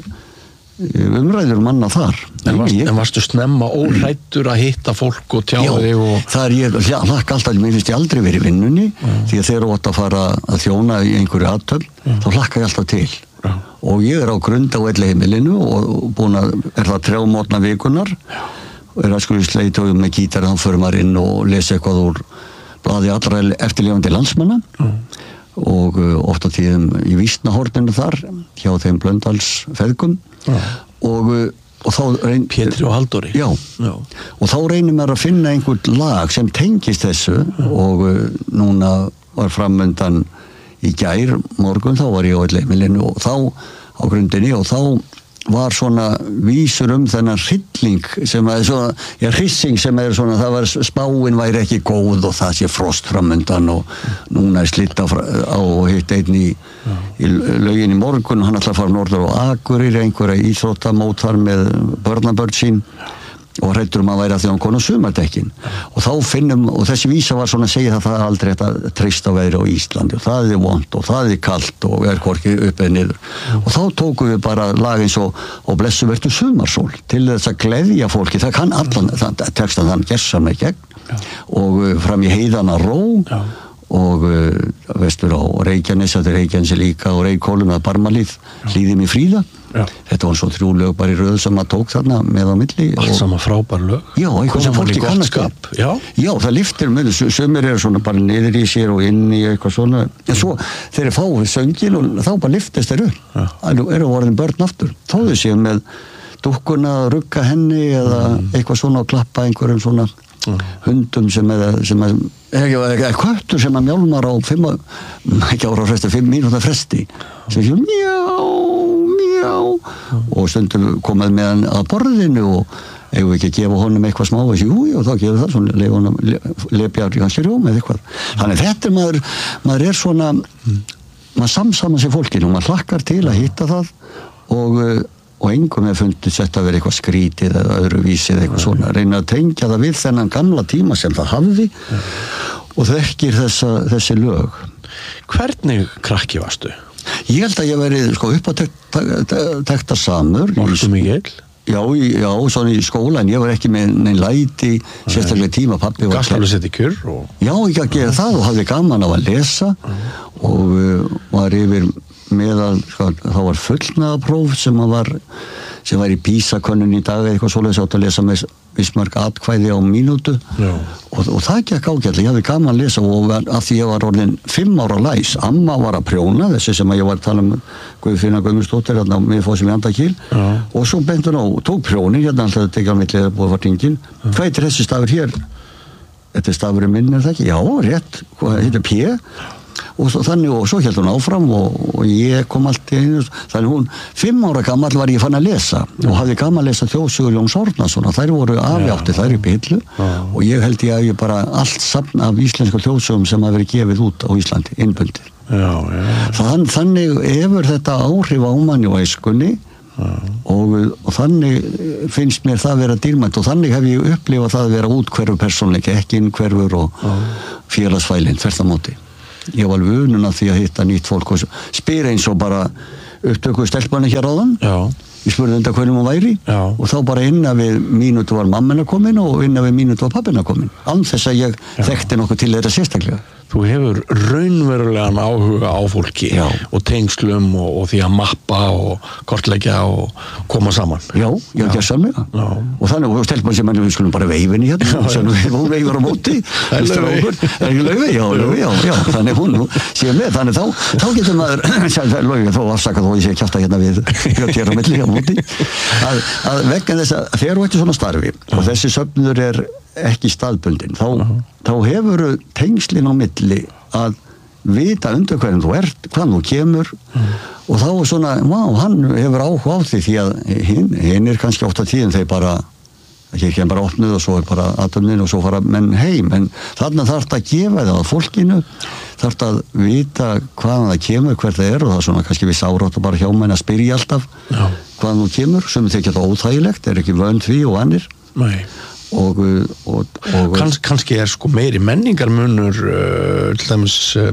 [SPEAKER 2] umræður manna þar.
[SPEAKER 1] En, varst, ég, en varstu snemma óhræddur að hitta fólk og tjá þig og...
[SPEAKER 2] Já, það er ég, já, hlakka alltaf, mér finnst ég aldrei verið í vinnunni, já. Því að þeir eru átt að fara að þjóna í einhverju aðtöfn, þá hlakka ég alltaf til. Já. Og ég er á grund á elli heimilinu og búin að, er það trjá mótna vikunar, og er að skuli sleitóðum með gítar, þá fyrir maður inn og lesa eitthvað úr blaði allra eftirlifandi landsmanna, já. Og ofta tíðum í vísnahorninu þar, hjá þeim Blöndals feðgum, já. Og, og þá reyn...
[SPEAKER 1] Pétri og Halldóri.
[SPEAKER 2] Já. Já, og þá reynir maður að finna einhvern lag sem tengist þessu, já. Og núna var framöndan í gær morgun, þá var ég á leimilinu og þá á grundinni og þá var svona vísur um þennan hrylling sem er svona, já, hrissing sem er svona, það var spáin væri ekki góð og það sé frost framöndan og núna er slitt á, á hitt einn í, í laugin í morgun, hann ætla að fara norður á Akureyri, einhverja íþróttamót þar með börnabörn sín og hræddur um að væri að því hann konu sumardekkin og þá finnum, og þessi vísa var svona að segja að það er aldrei að treysta veðri á Íslandi og það er vont og það er kalt og er hvorki upp eða niður og þá tókum við bara lag eins og, og blessu vertu sumarsól til þess að gleðja fólki, það kann allan, það, textan þann gerðsam með gegn og fram í heiðana ró. Já. og uh, vestur á Reykjanes, þetta er Reykjanesi líka og Reykjólum eða Barmalíð, hlýðum í Fríða. Já. Þetta var svo þrjú lög bara í röð sem maður tók þarna með á milli.
[SPEAKER 1] Allt saman frábær lög.
[SPEAKER 2] Já, eitthvað sem fólki kannast.
[SPEAKER 1] Já.
[SPEAKER 2] Já, það lyftir með, sumir eru svona bara niður í sér og inn í eitthvað svona. En svo þeir fá söngin og þá bara lyftist þeir upp. Það eru orðin börn aftur. Þóðu séu með dúkkuna að rugga henni eða mm. eitthvað svona og klappa einhverjum svona mm. hundum sem er, sem er eða köttur sem að mjálmar á fimm, ekki ára fresti, fimm mínúta fresti sem séu mjá, mjá mm. og stundum komað með hann að borðinu og ef við ekki að gefa honum eitthvað smá og þessi, jú, og þá gefur það svona leif honum, lepjar í hans rjóm eða eitthvað. Þannig þetta er maður, maður er svona mm. maður samsama sér fólkinu og maður hlakkar til að hitta það og og engum er fundið sett að vera eitthvað skrítið eða öðruvísi eða eitthvað svona, reyna að tengja það við þennan gamla tíma sem það hafði og þekkir þessa, þessi lög.
[SPEAKER 1] Hvernig krakki varstu?
[SPEAKER 2] Ég held að ég veri sko upp á tekta samur.
[SPEAKER 1] Varstu mikil?
[SPEAKER 2] Já, já, svona í skóla en ég var ekki með neinn læti sérstaklega tíma pappi var.
[SPEAKER 1] Gast alveg sett í kjur? Og...
[SPEAKER 2] Já, ég að gera það og hafði gaman á að lesa og uh, var yfir meðal, sko, þá var fullnaðapróf sem var sem var í PISA-könnun í dag eitthvað svoleiðis átt að lesa með vissmörg atkvæði á mínútu og, og það gekk ágætlega, ég hafði gaman að lesa og af því ég var orðin fimm ára læs, amma var að prjóna þessi sem ég var að tala um Guðfinna Guðmundsdóttir hérna á miðfósum í Andakíl og svo beinti hún á, tók prjónin hérna alltaf að tekja á milli eða búið var tingin hvað er þessi stafur hér? Þetta er stafurinn minn er það ekki? Já, rétt, hvað heitir P? Og svo, þannig og svo held hún áfram og, og ég kom allt í einu þannig hún, fimm ára gamall var ég fann að lesa og hafði gaman að lesa þjóðsögur Jóns Árnason þær voru afjátti, þær í pillu og ég held ég að ég bara allt safn af íslensku þjóðsögum sem hafi verið gefið út á Íslandi, innbundið Þann, þannig hefur þetta áhrif á manni og æskunni og, og þannig finnst mér það vera dýrmætt og þannig hef ég upplifað það að vera útkverfur persónleiki, ekki innkverfur og félagsfælinn, þvert á móti ég var alveg unun af því að hitta nýtt fólk og spyr eins og bara upptöku stelpanni hér áðan Já. Ég spurði undan hvernig hún væri Já. Og þá bara innan við mínútu var mammina komin og innan við mínútu var pappina komin án þess að ég Já. Þekkti nokkuð til þeirra sérstaklega
[SPEAKER 1] Þú hefur raunverulegan áhuga á fólki Já. Og tengslum og, og því að mappa og kortleggja og koma saman
[SPEAKER 2] Já, ég hef gert saman og þannig og stelpann sem við skulum bara veifin í hérna sem hún veifur á móti
[SPEAKER 1] Það er
[SPEAKER 2] löfi Já, löfi, já, já, þannig hún sé með, þannig þá, þá getur maður löfi þó afsakað þó ég sé kjafta hérna við hér á milli á móti að, að vegna þess að þegar þú ætti svona starfi og þessi söfnur er ekki staðbundin þá, uh-huh. þá hefur tengslin á milli að vita undir hverjum þú ert, hvað þú kemur uh-huh. og þá er svona, vá, hann hefur áhuga á því því að hinn, hinn er kannski oft á tíðin þeir bara ekki ekki bara opnuð og svo er bara aðtöfnin og svo fara menn heim, en þarna þarf það að gefa það að fólkinu, þarf það að vita hvaðan það kemur, hver það er og það er svona kannski viss árátt og bara hjá menn að spyrja alltaf Já. Hvaðan þú kemur, sem þykja þetta óþægilegt, er ekki vönd því og annir
[SPEAKER 1] Nei
[SPEAKER 2] og, og, og
[SPEAKER 1] Kans, kannski er sko meiri menningarmunur uh, til dæmis uh,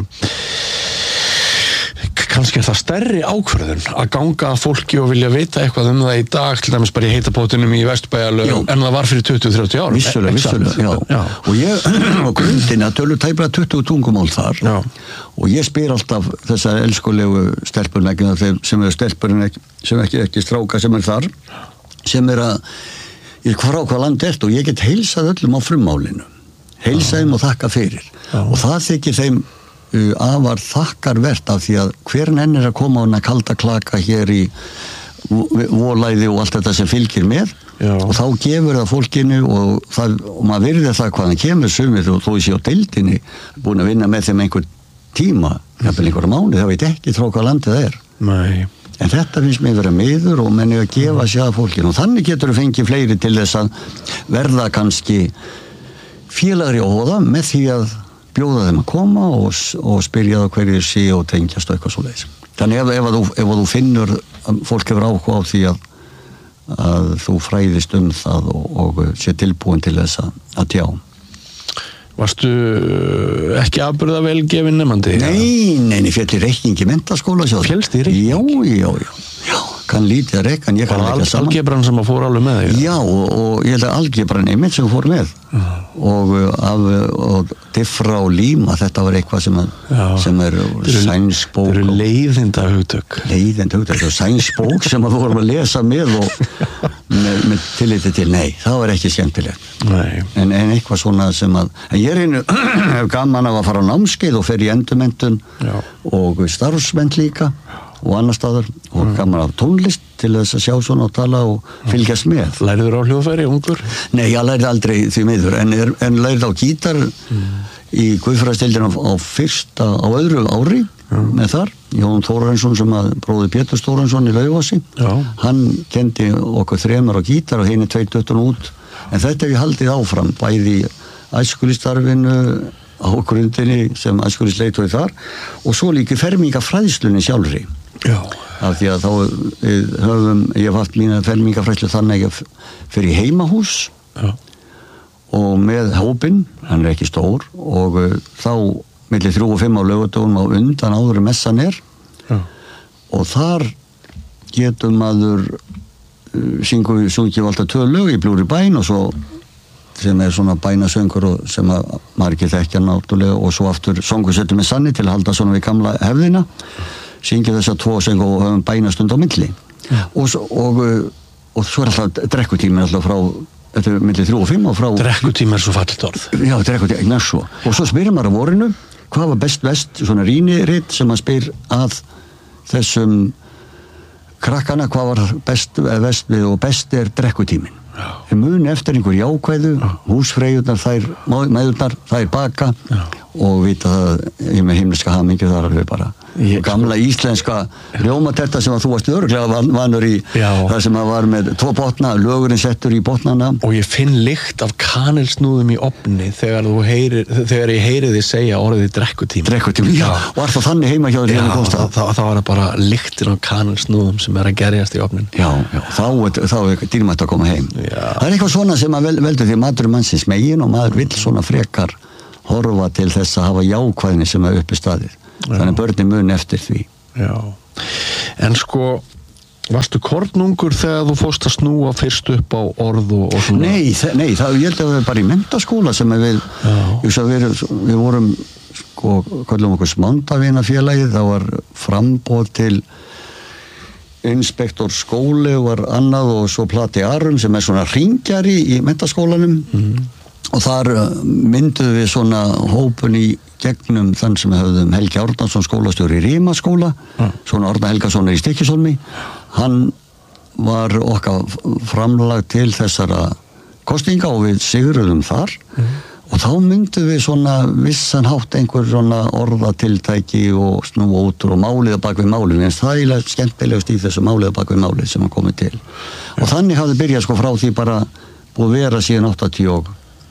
[SPEAKER 1] kannski er það stærri ákvörðun að ganga að fólki og vilja vita eitthvað um það í dag til dæmis bara í heitabótunum í Vesturbæjarlaug en það var fyrir tuttugu til þrjátíu árum
[SPEAKER 2] vissulega, vissulega, já. Já. Og ég á grundin að tölu tæplega tuttugu tungumál þar já. Og ég spyr alltaf þessar elskulegu stelpurinn sem er stelpurinn sem ekki, ekki stráka sem er þar sem er að ég frá hvað land ert og ég get heilsað öllum á frummálinu heilsaðum og þakka fyrir Já. Og það þykir þeim uh, afar þakkarvert af því að hver enn er að koma á hana kalda klaka hér í volæði og allt þetta sem fylgir með Já. Og þá gefur það fólkinu og, það, og maður virðir það hvaðan kemur sumir og þó ég sé á deildinni búin að vinna með þeim einhver tíma jafnvel einhverja mánuð, það veit ekki frá hvað landið er
[SPEAKER 1] Nei
[SPEAKER 2] En þetta finnst mér vera miður og menni að gefa sér að fólkinu og þannig getur þú fengið fleiri til þess að verða kannski félagri og hóða með því að bjóða þeim að koma og, og spyrja það hverju sé og tengjast og eitthvað svo leiðis. Þannig ef, ef, þú, ef þú finnur að fólk hefur áhuga á því að, að þú fræðist um það og, og sé tilbúin til þess að, að tjá.
[SPEAKER 1] Varstu ekki afburða vel gefin nefandi?
[SPEAKER 2] Nei, nei, nei, fjall í reikningi menntaskóla.
[SPEAKER 1] Fjallst í reikningi?
[SPEAKER 2] Já, já, já. Já, kann lítið að reikna, ég kann
[SPEAKER 1] al-
[SPEAKER 2] leggja saman.
[SPEAKER 1] Algebran sem að fór alveg með þig?
[SPEAKER 2] Já, og, og ég held að algebran einmitt sem fór með. Uh. Og, af, og diffra og líma, þetta var eitthvað sem, að, sem er sænsk bók.
[SPEAKER 1] Þetta eru leiðinda hugtök.
[SPEAKER 2] Leiðinda hugtök, þetta er sænsk bók sem að við vorum að lesa með og með, með tilliti til, nei, það var ekki skemmtilegt.
[SPEAKER 1] Nei.
[SPEAKER 2] En, en eitthvað svona sem að, en ég er einu gaman af að fara á námskeið og fer í endurmenntun og starfsmenn líka og annar staðar og gaman af tónlist til þess að sjá svona og tala og fylgjast með.
[SPEAKER 1] Lærður á hljóðfæri, ungur?
[SPEAKER 2] Nei, ég lærði aldrei því miður, en, er, en lærði á gítar mm. í Guðfræðistildina á fyrsta, á öðru ári mm. með þar. Jón Þórarinsson sem að bróði Pétur Þórarinsson í Laufási, hann kendi okkur þremur á gítar og henni tveit döttun út, en þetta hef ég haldið áfram, bæði æskulistarfinu á grundinni sem æskulisleitói þar og svo líka fermingafræðslunni sjálfri.
[SPEAKER 1] Já.
[SPEAKER 2] Af því að þá við höfum, ég hef haft mína fermingafræðslu þannig að fyrir heimahús Já. Og með hópinn, hann er ekki stór og uh, þá milli þrjú og fimm á laugardögum á undan áður messan er Já. Og þar getur maður uh, syngu, syngjum alltaf tvö lög í Blúri bæn og svo sem er svona bænasöngur og sem að maður ekki þekkja náttúrulega og svo aftur songusettum með sanni til að halda svona við gamla hefðina syngja þess að tvo söng og höfum bænastund á milli ja. og, og, og svo er alltaf drekkutími alltaf frá, þetta er milli þrjú og fimm og frá
[SPEAKER 1] drekkutími er svo fallit orð
[SPEAKER 2] já, drekkutími, næst svo og svo spyrir maður á vorinu, hvað var best vest svona rýniritt sem maður spyr að þessum krakkana, hvað var best vest við og best er drekkutímin við muni eftir einhver jákvæðu húsfreyjurnar, þær meðurnar þær baka Já. Og vita það ég með himneska hamingi þar alveg bara ég, gamla sko. Íslenska rjómaterta sem að þú varst örugglega van, vanur í Já. Það sem að var með tvo botna lögurinn settur í botnana
[SPEAKER 1] og ég finn lykt af kanilsnúðum í ofni þegar, þú heyrir, þegar ég heyri þið segja orðið drekkutími
[SPEAKER 2] drekkutími, já, og var það þannig heima hjá þér
[SPEAKER 1] það, það, það, það var bara lyktin af kanilsnúðum sem er að gerjast í ofnin
[SPEAKER 2] já, já, þá, þá er dýrmætt að koma heim já. Það er eitthvað svona sem að vel, veldur því maður mannsins megin og maður vill svona frekar horfa til þess að hafa jákvæðni sem er uppi staðið já. Þannig börnin mun eftir því
[SPEAKER 1] já. En sko varstu kornungur þegar þú fórst að snúa fyrst upp á orð og, og svona
[SPEAKER 2] nei, nei, það ég held að það er bara í menntaskóla sem við við, við vorum sko, kallum okkur Smándavínafélagið, það var framboð til inspektor skóli var annað og svo Plati Arum sem er svona hringjari í menntaskólanum mm. og þar mynduðum við svona hópun í gegnum þann sem höfðum Helgi Árnason skólastjóri í Rimaskóla mm. svona Árna Helgason í Stykkishólmi hann var okkar framlag til þessara kosninga og við sigruðum þar mm. og þá myndum við svona vissan hátt einhver svona orðatiltæki og snúa út og máliða bak við málið en það er skemmtilegust í þessu máliða bak við málið sem hann komið til og ja. Þannig hafði byrjað sko frá því bara búið vera síðan áttatíu og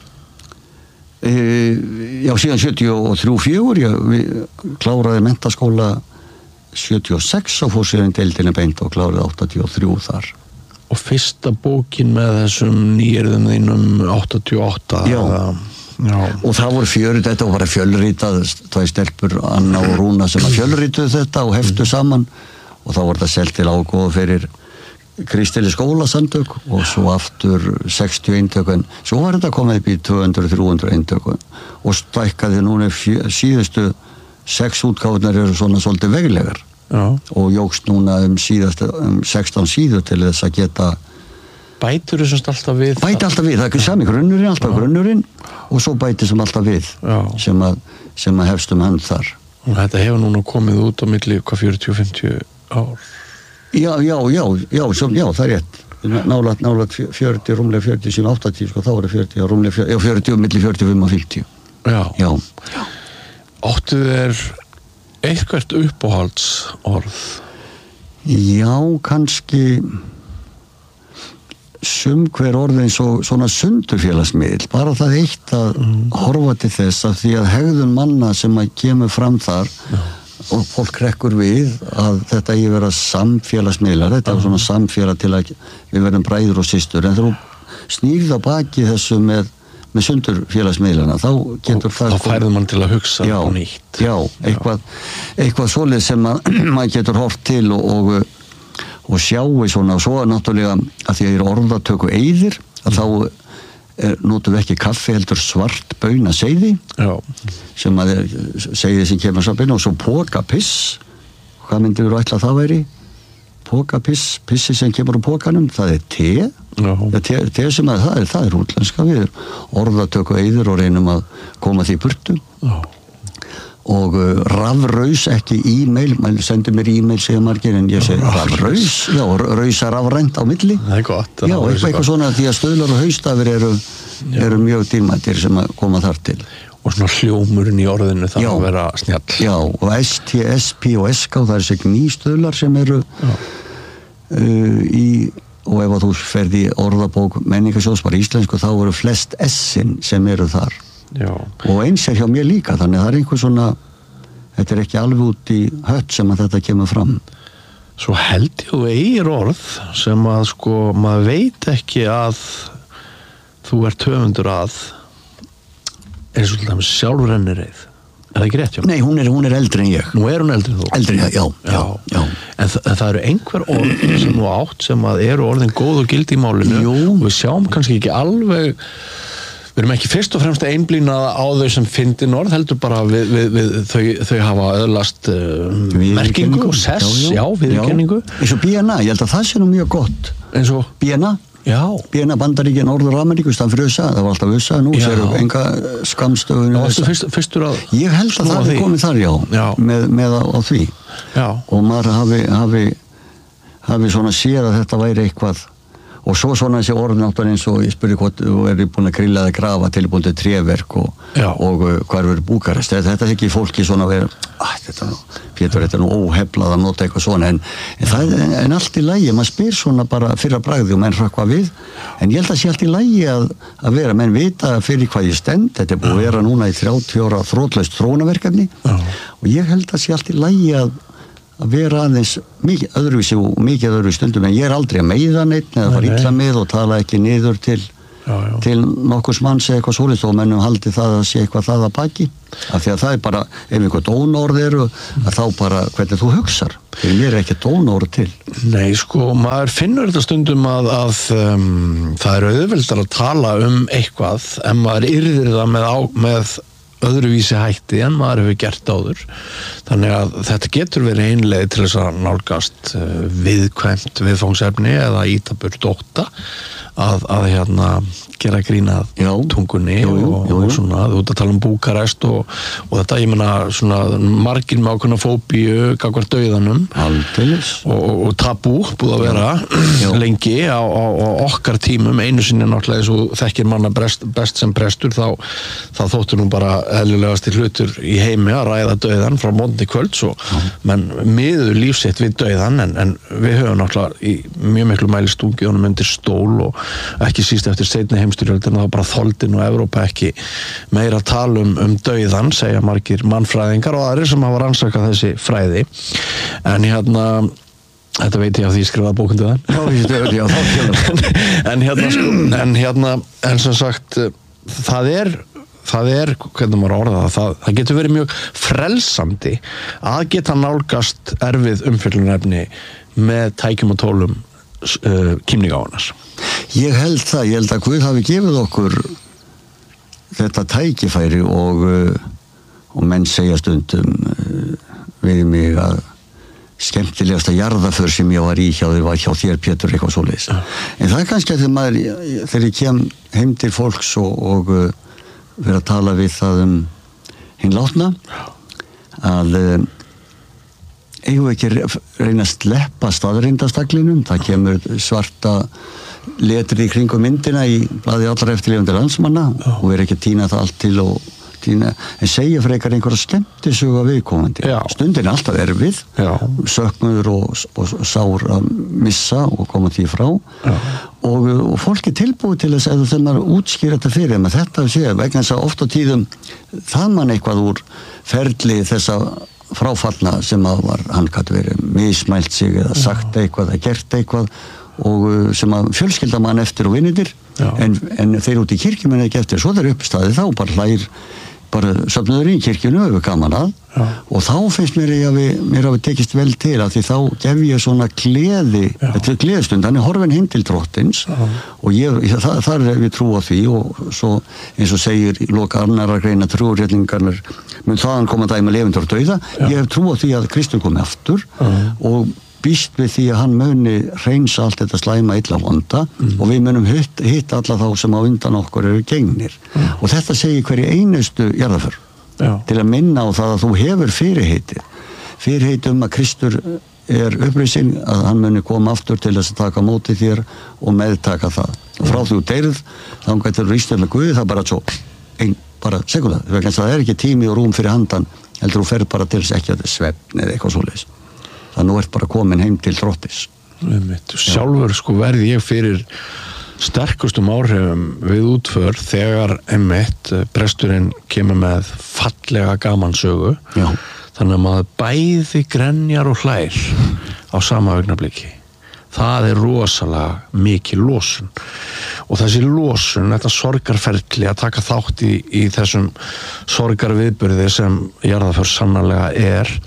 [SPEAKER 2] e, já síðan sjötíu og þrjú fjögur ég við kláraði menntaskóla sjötíu og sex og fór síðan deildinni beint og kláraði áttatíu og þrjú þar
[SPEAKER 1] og fyrsta bókin með þessum nýjörðum þínum áttatíu og átta
[SPEAKER 2] já Já. Og það voru fjörið, þetta var bara fjölritað tvæ stelpur, Anna og Rúna sem að fjölrituð þetta og heftu saman og þá var þetta selt til ágóða fyrir kristili skólasamtök og svo aftur sextíu eintök en svo var þetta komið upp í tvö hundruð til þrjú hundruð eintök og stækkaði núna fjö, síðustu sex útgáfurnar eru svona svolítið veglegar Já. Og jógst núna um síðastu um sextán síður til þess að geta
[SPEAKER 1] bætur þessum alltaf við
[SPEAKER 2] bæti alltaf við, það er ekki sami grunnurinn alltaf Já. Grunnurinn og svo bæti sem alltaf við sem að, sem að hefst um hand þar
[SPEAKER 1] og þetta hefur núna komið út á milli hvað fjörutíu til fimmtíu ár
[SPEAKER 2] já, já, já, já, svo, já það er rétt nálægt, nálægt fjörutíu, rúmlega fjörutíu sem áttatíu, sko, þá er fjörutíu, rúmlega fjörutíu, já, fjörutíu, milli fjörutíu og fimm og fimmtíu
[SPEAKER 1] já,
[SPEAKER 2] já.
[SPEAKER 1] Áttu þér eitthvað uppáhalds orð?
[SPEAKER 2] Já, kannski sum hver orðin svo, svona sundurfélagsmiðl, bara það eitt að mm. horfa til þess að því að hegðun manna sem að kemur fram þar ja. Og fólk rekkur við að þetta eigi vera samfélagsmiðlar, þetta er ja. Svona samfélag til að við verðum bræður og systur, en þú snýrð á baki þessu með, með sundurfélagsmiðlana, þá getur og það...
[SPEAKER 1] Þá færður mann til að hugsa
[SPEAKER 2] já,
[SPEAKER 1] á nýtt.
[SPEAKER 2] Já, eitthvað, eitthvað svoleið sem að, maður getur hort til og, og og sjáu svona og svo náttúrulega að því að ég er orðatöku eyðir að þá er, notum við ekki kaffi heldur svart bauna seiði sem að er seiði sem kemur saman og svo pókapiss, hvað myndir við ætla að það væri? Pókapiss, pissi sem kemur úr pókanum, það er te, te, te sem að það er, það er útlenska, við orðatöku eyður og reynum að koma því burtu. Já. Og uh, rafraus, ekki e-mail, maður sendir mér e-mail segja margir en ég segi rafraus, já, rausa rafrænt á milli. Það
[SPEAKER 1] er gott.
[SPEAKER 2] Já, eitthvað, eitthvað svona því að stöðlar og haustafir eru, eru mjög dýrmættir sem að koma þar til.
[SPEAKER 1] Og svona hljómurinn í orðinu þarf að vera snjall.
[SPEAKER 2] Já, og S T, S P og S K, það er sér nýstöðlar sem eru uh, í, og ef að þú ferði í orðabók menningarsjóðs bara íslensku, þá eru flest S-in sem eru þar. Já. Og eins er hjá mér líka, þannig að það er einhver svona, þetta er ekki alveg út í hött sem að þetta kemur fram.
[SPEAKER 1] Svo held ég að eigir orð sem að sko, maður veit ekki að þú ert höfundur að eins og alltaf sjálfrennireið. Er það ekki rétt, já?
[SPEAKER 2] Nei, hún er, hún er eldri en ég.
[SPEAKER 1] Nú er hún eldri en þú?
[SPEAKER 2] Eldri, já, já, já. já.
[SPEAKER 1] En, þa en það eru einhver orð sem þú átt sem að eru orðin góð og gildi í málinu. Jú. Og við sjáum kannski ekki alveg. Við erum ekki fyrst og fremst einblínað á þau sem fyndin orð, heldur bara við, við, við þau, þau hafa öðlast uh, merkingu og sess, já, já, já viðurkenningu.
[SPEAKER 2] Eins og B N A, ég held að það sé nú mjög gott.
[SPEAKER 1] Eins og?
[SPEAKER 2] B N A?
[SPEAKER 1] Já.
[SPEAKER 2] B N A Bandaríkja Norður-Ameríku, stann fyrir U S A, það var alltaf U S A, nú séu enga skamstöðun.
[SPEAKER 1] Já, fyrst, fyrstur að...
[SPEAKER 2] Ég held að það er komið þar, já, já. Með, með á, á því. Já. Og maður hafi, hafi, hafi svona séð að þetta væri eitthvað. Og svo svona þessi orðnáttan eins og ég spurði hvort þú er búin að grilla eða grafa tilbúin til tréverk og, og uh, hvað eru Búkarest. Þetta, þetta er ekki fólki svona að vera, að þetta nú, Pétur, þetta er nú óheflað að nota eitthvað svona, en, en það er en allt í lagi, maður spyr svona bara fyrir að bragði og menn hrökkva við, en ég held að sé allt í lagi að, að vera, menn vita fyrir hvað ég stend, þetta er búið að vera núna í þrjátíu ára þrótlaust þróunarverkefni og ég held að sé allt í lagi að að vera aðeins mikið öðruvísi og mikið öðruvísi stundum, en ég er aldrei að meiða neitt eða fara illa með og tala ekki niður til, já, já. til nokkurs manns eða eitthvað svolítið og mennum haldi það að sé eitthvað það að baki, af því að það er bara ef einhver dónorð eru, að þá bara hvernig þú hugsar, fyrir mér er ekki dónorð til.
[SPEAKER 1] Nei, sko, maður finnur þetta stundum að, að um, það er auðveldar að tala um eitthvað en maður yrðir það með, á, með öðruvísi hætti en maður hefur gert áður, þannig að þetta getur verið einleið til þess að nálgast viðkvæmt viðfangsefni eða íta burt ótta að, að hérna gera grína tungunni jú, jú, og, jú, jú. og svona, þú ert að tala um Búkarest og, og þetta, ég meina, svona margir með ákveðna fóbíu gagvart dauðanum og, og tabú búið að vera já. lengi á, á, á okkar tímum, einu sinni náttúrulega eins og þekkir manna best, best sem prestur, þá, þá þóttu nú bara eðlilegasti hlutur í heimi að ræða dauðan frá mótni kvölds og menn miður lífsitt við dauðan, en, en við höfum náttúrulega í mjög miklu mæli stungið honum undir stól og ekki síst eftir seinni heimstyrjöldina þá bara þoldin og Evrópa ekki meira að tala um, um dauðan, segja margir mannfræðingar og aðrir sem hafa rannsakað þessi fræði, en hérna þetta veit ég á því ég skrifaði bókundu það
[SPEAKER 2] já, já,
[SPEAKER 1] en, en hérna sko, en hérna en sem sagt, það er það er, hvernig maður orða það, það, það getur verið mjög frelsandi að geta nálgast erfið umfjöllunarefni með tækjum og tólum uh, kímnigáfunar.
[SPEAKER 2] Ég held það, ég held að Guð hafi gefið okkur þetta tækifæri og, uh, og menn segja stundum uh, við mig að skemmtilegasta jarðaför sem ég var í hjá þér var hjá þér, Pétur, eitthvað svoleiðis. Ja. En það er kannski að þegar maður, þegar ég kem heim til fólks og, og uh, fyrir að tala við það um hinn látna að um, eigum við ekki reyna að sleppa staðreyndastaklinum, það kemur svarta letri í kringum myndina í blaði allra eftirlifandi landsmanna Já. og er ekki að týna það allt til og týna, en segja frekar einhverja skemmtisögu að viðkomandi. Já. Stundin er alltaf erfið, söknuður og, og sár að missa og koma því frá og, og fólk er tilbúið til þess að þegar maður útskýra þetta fyrir en þetta sé, vegna þess að oft á tíðum það mann eitthvað úr ferli þessa fráfallna sem að var, hann gæti verið mismælt sig eða sagt eitthvað eða gert eitthvað og sem að fjölskylda mann eftir og vinnitir en, en þeir út í kirkjum en ekki eftir, svo þeir uppstæði þá bara hlær bara söfnuður í kirkjunu, hefur gaman að
[SPEAKER 1] Já.
[SPEAKER 2] og þá finnst mér að við, mér hafi tekist vel til að því þá gef ég svona gleði, þetta er gleðstund, hann er horfinn heim til drottins Já. og ég, það, þar er við trú á því og svo eins og segir í loka annarra greina trúarrétningarnir, mun þaðan koma dæma lifendur og dauða, Já. Ég hef trú á því að Kristur komi aftur Já. Og býst við því að hann muni reynsa allt þetta slæma illa vonda mm. og við munum hitt, hitt alla þá sem á undan okkur eru gengnir mm. og þetta segir hverju einustu jarðarför til að minna á það að þú hefur fyrirheiti fyrirheiti um að Kristur er upplýsing að hann muni koma aftur til þess að taka móti þér og meðtaka það og frá því þú deyrð þá getur rístur með Guði það bara svo ein, bara sekunda, það er ekki tími og rúm fyrir handan heldur þú fer bara til þess ekki að svefn eða eitthvað svoleiðis það nú ert bara komin heim til drottis
[SPEAKER 1] sjálfur sko verði ég fyrir sterkustum áhrifum við útför þegar einmitt presturinn kemur með fallega gamansögu
[SPEAKER 2] Já.
[SPEAKER 1] Þannig að maður bæði grenjar og hlær á sama augnabliki það er rosalega mikil losun og þessi losun, þetta sorgarferli að taka þátt í, í þessum sorgarviðburði sem jarðarför sannarlega er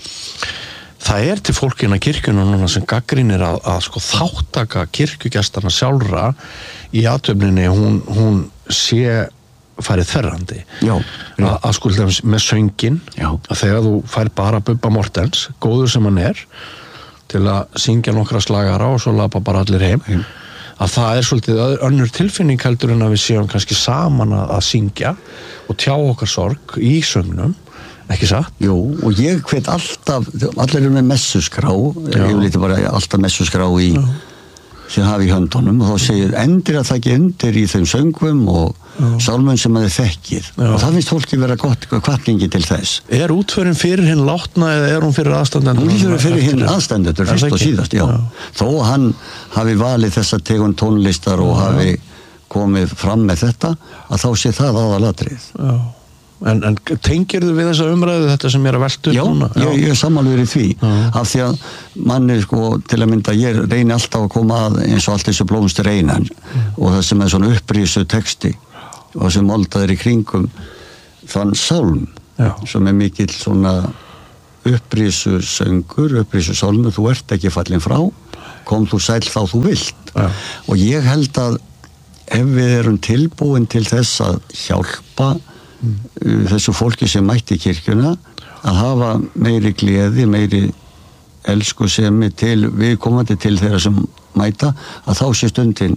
[SPEAKER 1] það er til fólkina kirkjuna núna sem gagnrýnir að, að sko þáttaka kirkjugestarna sjálfra í athöfninni hún, hún sé farið þverrandi
[SPEAKER 2] já, já.
[SPEAKER 1] að, að sko með söngin
[SPEAKER 2] já.
[SPEAKER 1] Að þegar þú fær bara Bubba Mortens góður sem hann er til að syngja nokkra slagara og svo lapa bara allir heim já. Að það er svolítið önnur tilfinning heldur en að við séum kannski saman að, að syngja og tjá okkar sorg í söngnum ekki satt?
[SPEAKER 2] Jú, og ég hvet alltaf, allir eru með messuskrá, ég vil lítið bara alltaf messuskrá í sem hafi í höndunum og þá segir endur að það ekki undir í þeim söngvum og sálmum sem að þið þekkir Já. Og það finnst fólki vera gott hvatningi til þess.
[SPEAKER 1] Er útförin fyrir hinn látna eða er hún fyrir aðstandendur?
[SPEAKER 2] Hún lítur fyrir hinn aðstandendur, fyrst og síðast, já. já. Þó hann hafi valið þessa tegund tónlistar og Já. Hafi komið fram með þetta, að þá sé það aðalatrið.
[SPEAKER 1] Já. En, en tengirðu við þessa umræðu þetta sem er að velta upp
[SPEAKER 2] Já,
[SPEAKER 1] núna?
[SPEAKER 2] Já, ég, ég er samanlegur í því Já. Af því að manni sko til að mynda ég reyni alltaf að koma að eins og allt þessu blómstur reynan mm. og það sem er svona upprísu texti og sem moldaður í kringum þann sálm Já. Sem er mikill svona upprísu söngur, upprísu sálmur þú ert ekki fallin frá kom þú sæl þá þú vilt
[SPEAKER 1] Já.
[SPEAKER 2] Og ég held að ef við erum tilbúin til þess að hjálpa Mm. þessu fólki sem mætti í kirkjuna að hafa meiri gleði, meiri elskusemi til viðkomandi til þeirra sem mæta að þá sé stundin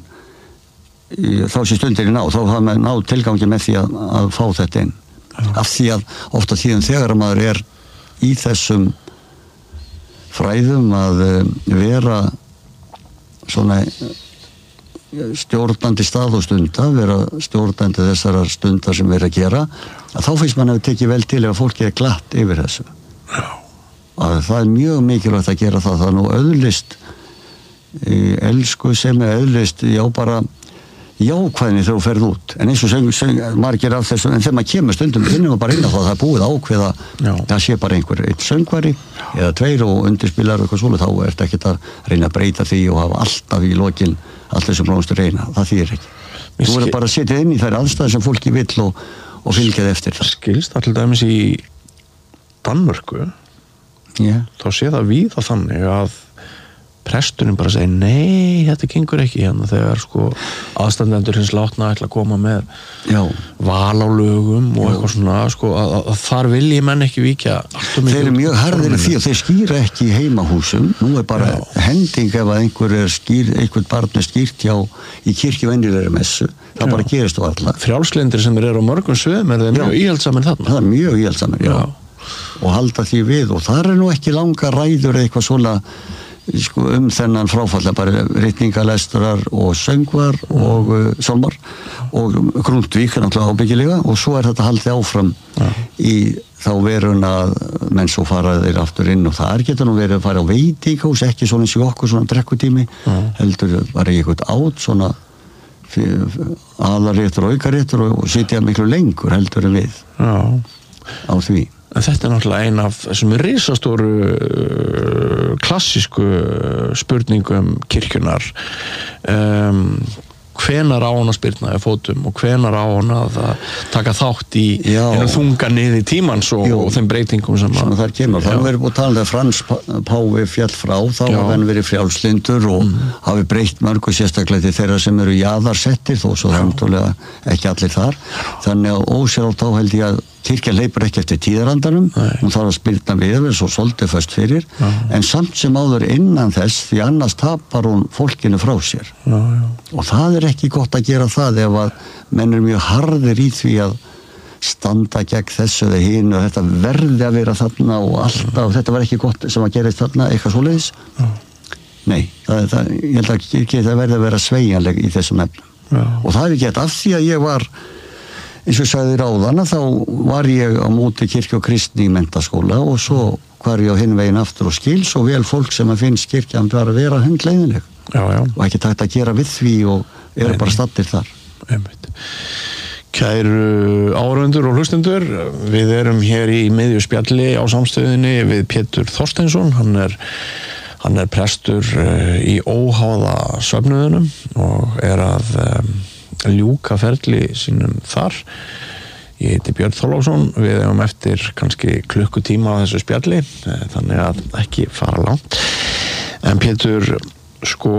[SPEAKER 2] þá sé stundin í ná þá hafa með ná tilgangi með því að, að fá þetta inn ja. Af því að ofta tíðum þegar maður er í þessum fræðum að vera svona stjórnandi stað og stunda vera stjórnandi þessara stundar sem við erum að gera að þá finnst mann að við tekið vel til ef fólki er glatt yfir þessu að það er mjög mikilvægt að gera það það er nú auðlist elsku sem er auðlist já bara jákvæðinni þegar þú ferð út en eins og söng, söng, margir af þessu en þegar maður kemur stundum finnum við bara inn á það það er búið ákveða já. Það sé bara einhver eitt söngvari eða tveir og undirspilar og eitthvað svona þá er þetta ekkert að reyna að breyta því og hafa alltaf í lokin allt þessum blómstur reyna, það þýðir ekki Þú verður bara að setja inn í þær aðstæður sem fólki vill og, og fylgjað eftir það
[SPEAKER 1] Skilst allir dæmis í Danmörku
[SPEAKER 2] yeah.
[SPEAKER 1] þá sé það víða þannig að presturinn bara segir nei, þetta gengur ekki hérna þegar sko aðstandendur hins látna ætla að koma með
[SPEAKER 2] Já.
[SPEAKER 1] Val á lögum og Já. Eitthvað svona sko að, að þar vilji menn ekki víkja
[SPEAKER 2] Þeir eru mjög harðir í því og þeir skýra ekki í heimahúsum nú er bara Já. Hending ef að einhver er skýr, einhver barn er skýrt hjá í kirkju venjulegri messu það Já. Bara gerist á alla
[SPEAKER 1] Frjálslyndir sem eru á mörgum sveðum er það mjög íhaldsamir þarna
[SPEAKER 2] Það er mjög íhaldsamir, já. Já og halda því við og það er nú ekki langa ræður eitthvað svona sko, um þennan fráfalla bara ritningalestrar og söngvar og uh, sálmar og Grundtvig er náttúrulega ábyggilega og svo er þetta haldið áfram ja. Í þá verun að menn svo fara þeir aftur inn og það getur nú verið að fara á veitingahús ekki svona eins og okkur svona drekkutími ja. Heldur bara í eitthvað át svona aðaréttur og aukaréttur og, og sitja miklu lengur heldur en við
[SPEAKER 1] ja.
[SPEAKER 2] Á því
[SPEAKER 1] En þetta er náttúrulega ein af þessum risastóru klassísku spurningum kirkjunar um, hvenar á hann að spyrna í fótum og hvenar á hann að taka þátt í þunga niður tímans og, og þeim breytingum sem,
[SPEAKER 2] sem að það kemur. Það verður búið að tala um Frans Páfi fjall frá, þá hafa hann verið frjálslyndur og mm. hafi breytt mörgu sérstaklega til þeirra sem eru jaðarsettir þó svo það ekki allir þar. Þannig að ósjálf þá held ég að kirkjan leipur ekki eftir tíðarandanum, hún þarf að spyrna við svo svolítið föst fyrir, já. En samt sem áður innan þess, því annars tapar hún fólkinu frá sér. Já, já. Og það er ekki gott að gera það ef að menn er mjög harðir í því að standa gegn þessu eða hinu og þetta verði að vera þarna og alltaf, og þetta var ekki gott sem að gerist þarna, eitthvað svoleiðis. Já. Nei, það, það, ég held að kirkja það verði að vera sveigjanleg í þessum efnum. Já. Og það er ekki gett af því að ég var eins og sagði ráðana, þá var ég á móti kirkju og kristni í menntaskóla og svo var ég á hinn veginn aftur og skil svo vel fólk sem að finnst kirkjan var að vera hundleiðileg og ekki tækt að gera við því og eru bara stattir þar.
[SPEAKER 1] Einmitt. Kæru áhorfendur og hlustendur, við erum hér í miðju spjalli á samstöðinni við Pétur Þorsteinsson, hann er hann er prestur í óháða söfnuðunum og er að um, ljúka ferli sínum þar. Ég heiti Björn Þorláksson, við erum eftir kannski klukkutíma á þessu spjalli, þannig að ekki fara langt. En Pétur, sko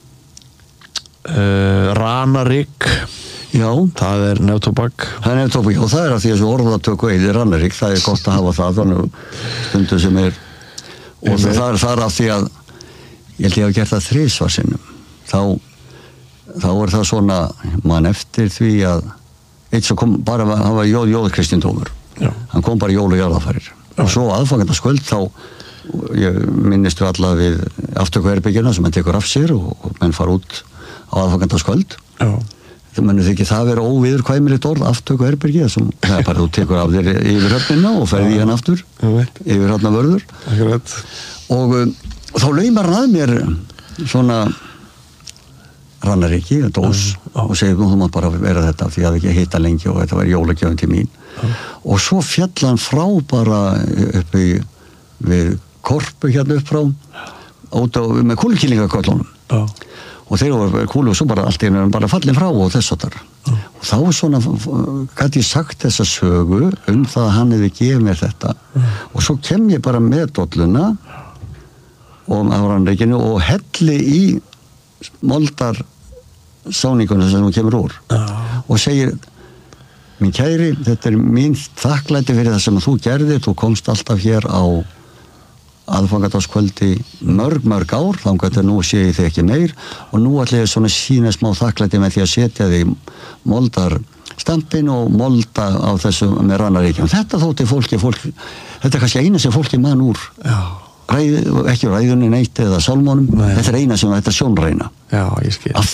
[SPEAKER 1] uh, Ranarík,
[SPEAKER 2] já,
[SPEAKER 1] það er neftóbak.
[SPEAKER 2] Það er neftóbak og það er að því að þessu orðatöku eiði Ranarík, það er gott að hafa það þannig stundu sem er og það, það er þar af því að ég held ég hafa gert það þrisvar sinnum. Þá þá er það svona mann eftir því að eitt sem kom bara, hann var jóð, jóð kristindómur, hann kom bara jól og jarðarfarir og svo aðfangandaskvöld þá ég minnistu alla við aftökuherbergina sem hann tekur af sér og, og menn fara út á aðfangandaskvöld. Það mennur ekki það vera óviðurkvæmilegt orð aftökuherbergi, það er bara þú tekur af þér yfir höfnina og ferði í hann aftur yfir hann að vörður og, og þá laumar hann að mér svona Ranaríki, dós uh, uh. og segir nú þú mátt bara vera þetta því að ekki hitta lengi og þetta var jólagjöfin til mín uh. og svo fjall hann frá bara uppi við korpu hérna upp frá út á með kúlukýlingaköllunum uh. og þeir voru kúlu og svo bara allt einu bara fallin frá og þess að þar uh. og þá er svona, gæti ég sagt þessa sögu um það að hann hefði gefið mér þetta uh. og svo kem ég bara með dolluna og á Ranaríkinu og helli í moldar sáningunum sem hún kemur úr ah. og segir minn kæri, þetta er mín þakklæti fyrir það sem þú gerðir, þú komst alltaf hér á aðfangadagskvöldi mörg, mörg ár, þannig að nú sé ég þig ekki meir og nú ætla ég svona sína smá þakklæti með því að setja þig moldar stampin og molda á þessu með Ranaríkjum. Þetta þótti fólki, fólki þetta er kannski eina sem fólki mann úr já Ræð, ekki ræðunni neitt eða sálmónum, þetta er eina sem þetta er sjónræna.
[SPEAKER 1] Já, ég skil.
[SPEAKER 2] Af